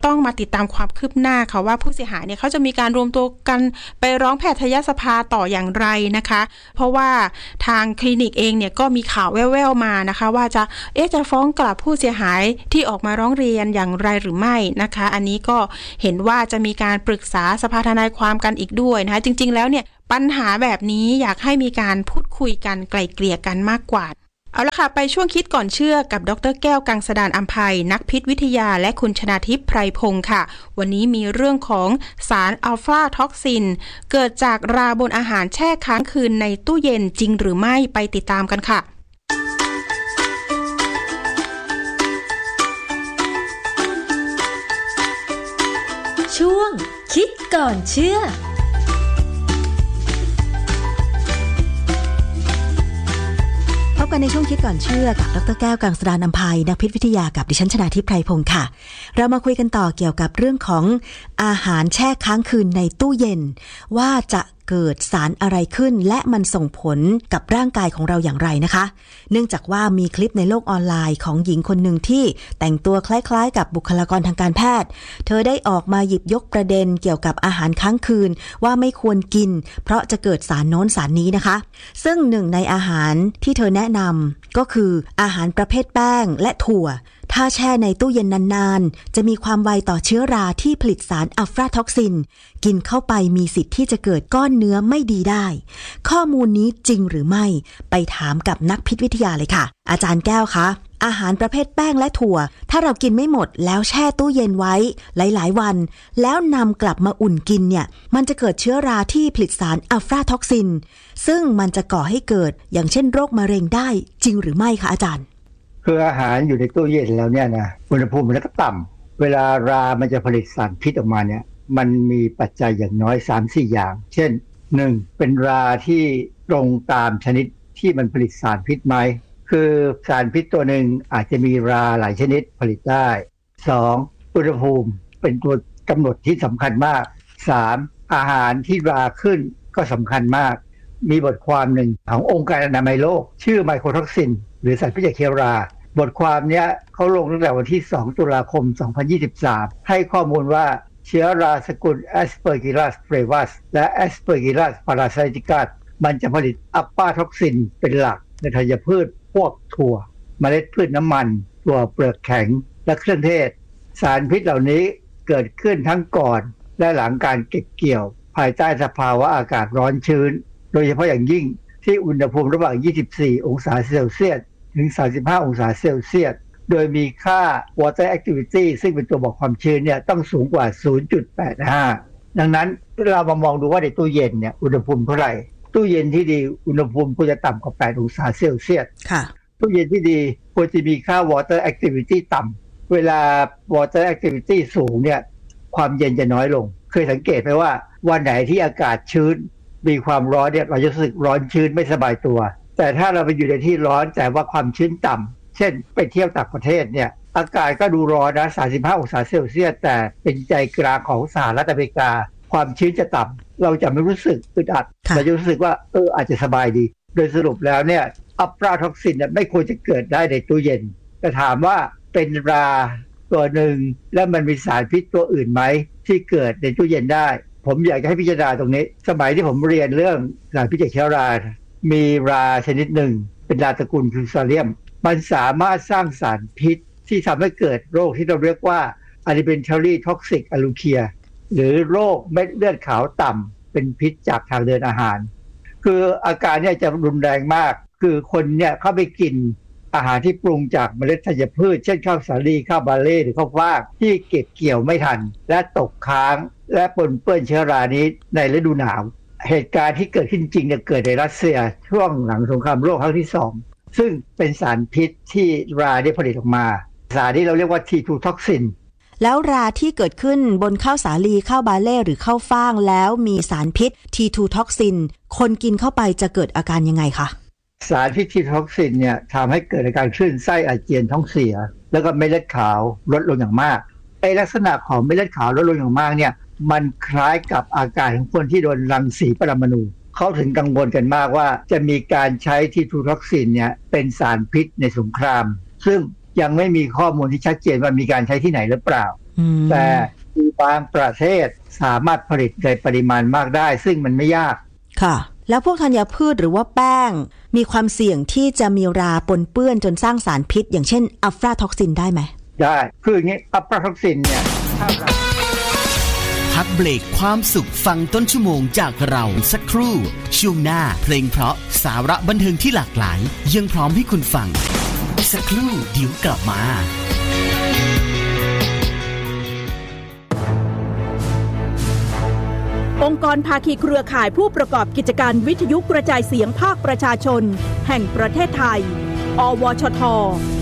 ต้องมาติดตามความคืบหน้าค่ะว่าผู้เสียหายเนี่ยเขาจะมีการรวมตัวกันไปร้องแพทยสภาต่ออย่างไรนะคะเพราะว่าทางคลินิกเองเนี่ยก็มีข่าวแว่วๆมานะคะว่าจะฟ้องกลับผู้เสียหายที่ออกมาร้องเรียนอย่างไรหรือไม่นะคะอันนี้ก็เห็นว่าจะมีการปรึกษาสภาทนายความกันอีกด้วยนะคะจริงๆแล้วเนี่ยปัญหาแบบนี้อยากให้มีการพูดคุยกันไกล่เกลี่ยกันมากกว่าเอาละค่ะไปช่วงคิดก่อนเชื่อกับดร.แก้วกังสดาลอำไพนักพิษวิทยาและคุณชนาทิพย์ไพรพงศ์ค่ะวันนี้มีเรื่องของสารอัลฟาท็อกซินเกิดจากราบนอาหารแช่ค้างคืนในตู้เย็นจริงหรือไม่ไปติดตามกันค่ะช่วงคิดก่อนเชื่อพบกันในช่วงคิดก่อนเชื่อกับดร.แก้วกังสดาลอำไพนักพิษวิทยากับดิฉันชนาทิพย์ไพรพงศ์ค่ะเรามาคุยกันต่อเกี่ยวกับเรื่องของอาหารแช่ค้างคืนในตู้เย็นว่าจะเกิดสารอะไรขึ้นและมันส่งผลกับร่างกายของเราอย่างไรนะคะเนื่องจากว่ามีคลิปในโลกออนไลน์ของหญิงคนหนึ่งที่แต่งตัวคล้ายๆกับบุคลากรทางการแพทย์เธอได้ออกมาหยิบยกประเด็นเกี่ยวกับอาหารค้างคืนว่าไม่ควรกินเพราะจะเกิดสารโน้นสารนี้นะคะซึ่งหนึ่งในอาหารที่เธอแนะนำก็คืออาหารประเภทแป้งและถั่วถ้าแช่ในตู้เย็นนานๆจะมีความไวต่อเชื้อราที่ผลิตสารอัลฟาท็อกซินกินเข้าไปมีสิทธิ์ที่จะเกิดก้อนเนื้อไม่ดีได้ข้อมูลนี้จริงหรือไม่ไปถามกับนักพิษวิทยาเลยค่ะอาจารย์แก้วคะอาหารประเภทแป้งและถั่วถ้าเรากินไม่หมดแล้วแช่ตู้เย็นไว้หลายๆวันแล้วนำกลับมาอุ่นกินเนี่ยมันจะเกิดเชื้อราที่ผลิตสารอัลฟาท็อกซินซึ่งมันจะก่อให้เกิดอย่างเช่นโรคมะเร็งได้จริงหรือไม่คะอาจารย์คืออาหารอยู่ในตู้เย็นแล้วเนี่ยนะอุณหภูมิมันก็ต่ำเวลารามันจะผลิตสารพิษออกมาเนี่ยมันมีปัจจัยอย่างน้อย 3-4 อย่างเช่น 1. เป็นราที่ตรงตามชนิดที่มันผลิตสารพิษไหมคือสารพิษตัวหนึ่งอาจจะมีราหลายชนิดผลิตได้ 2. อุณหภูมิเป็นตัวกำหนดที่สำคัญมาก 3. อาหารที่ราขึ้นก็สำคัญมากมีบทความหนึ่งขององค์การอนามัยโลกชื่อไมโครท็อกซินหรือสารพิษจากเชื้อราบทความนี้เขาลงตั้งแต่วันที่2 ตุลาคม 2023ให้ข้อมูลว่าเชื้อราสกุล Aspergillus flavus และ Aspergillus parasiticus มันจะผลิตอัลฟาท็อกซินเป็นหลักในธัญพืชพวกถั่วเมล็ดพืชน้ำมันถั่วเปลือกแข็งและเครื่องเทศสารพิษเหล่านี้เกิดขึ้นทั้งก่อนและหลังการเก็บเกี่ยวภายใต้สภาวะอากาศร้อนชื้นโดยเฉพาะอย่างยิ่งที่อุณหภูมิระหว่าง24 องศาเซลเซียสถึง35 องศาเซลเซียสโดยมีค่า water activity ซึ่งเป็นตัวบอกความชื้นเนี่ยต้องสูงกว่า 0.85 ดังนั้นเรามามองดูว่าในตู้เย็นเนี่ยอุณหภูมิเท่าไหร่ตู้เย็นที่ดีอุณหภูมิควรจะต่ำกว่า8 องศาเซลเซียสตู้เย็นที่ดีควรจะมีค่า water activity ต่ำเวลา water activity สูงเนี่ยความเย็นจะน้อยลงเคยสังเกตไหมว่าวันไหนที่อากาศชื้นมีความร้อนเนี่ยเราจะรู้สึกร้อนชื้นไม่สบายตัวแต่ถ้าเราไปอยู่ในที่ร้อนแต่ว่าความชื้นต่ำเช่นไปเที่ยวต่างประเทศเนี่ยอากาศก็ดูร้อนนะ35 องศาเซลเซียสแต่เป็นใจกลางของสหรัฐอเมริกาความชื้นจะต่ำเราจะไม่รู้สึกอึดอัดเราจะรู้สึกว่าอาจจะสบายดีโดยสรุปแล้วเนี่ยอัลฟาท็อกซินไม่ควรจะเกิดได้ในตู้เย็นแต่ถามว่าเป็นราตัวหนึ่งแล้วมันมีสารพิษตัวอื่นไหมที่เกิดในตู้เย็นได้ผมอยากจะให้พิจารณาตรงนี้สมัยที่ผมเรียนเรื่องสารพิษจากเชื้อรามีราชนิดหนึ่งเป็นราตระกูลฟิวซาเลียมมันสามารถสร้างสารพิษที่ทำให้เกิดโรคที่เราเรียกว่า alimentary toxic alukia หรือโรคเม็ดเลือดขาวต่ำเป็นพิษจากทางเดินอาหารคืออาการเนี่ยจะรุนแรงมากคือคนเนี่ยเข้าไปกินอาหารที่ปรุงจากเมล็ดธัญพืชเช่นข้าวสาลีข้าวบาเล่หรือข้าวฟ่างที่เก็บเกี่ยวไม่ทันและตกค้างและปนเปื้อนเชื้อรานี้ในฤดูหนาวเหตุการณ์ที่เกิดขึ้นจริงเนี่ยเกิดในรัสเซียช่วงหลังสงครามโลกครั้งที่2ซึ่งเป็นสารพิษที่ราได้ผลิตออกมาสารที่เราเรียกว่า T2 toxin แล้วราที่เกิดขึ้นบนข้าวสาลีข้าวบาเล่หรือข้าวฟ่างแล้วมีสารพิษ T2 toxin คนกินเข้าไปจะเกิดอาการยังไงคะสารพิษ T2 toxin เนี่ยทำให้เกิดอาการคลื่นไส้อาเจียนท้องเสียแล้วก็เม็ดเลือดขาวลดลงอย่างมากลักษณะของเม็ดเลือดขาวลดลงอย่างมากเนี่ยมันคล้ายกับอาการของคนที่โดนรังสีปรมาณูเขาถึงกังวลกันมากว่าจะมีการใช้ T2 toxin เนี่ยเป็นสารพิษในสงครามซึ่งยังไม่มีข้อมูลที่ชัดเจนว่ามีการใช้ที่ไหนหรือเปล่าแต่มีบางประเทศสามารถผลิตในปริมาณมากได้ซึ่งมันไม่ยากค่ะแล้วพวกธัญพืชหรือว่าแป้งมีความเสี่ยงที่จะมีราปนเปื้อนจนสร้างสารพิษอย่างเช่นอัลฟาท็อกซินได้ไหมได้คืออย่างนี้อัลฟาท็อกซินเนี่ยพักเบรกความสุขฟังต้นชั่วโมงจากเราสักครู่ช่วงหน้าเพลงเพราะสาระบันเทิงที่หลากหลายยังพร้อมให้คุณฟังสักครู่เดี๋ยวกลับมาองค์กรภาคีเครือข่ายผู้ประกอบกิจการวิทยุกระจายเสียงภาคประชาชนแห่งประเทศไทยอวชท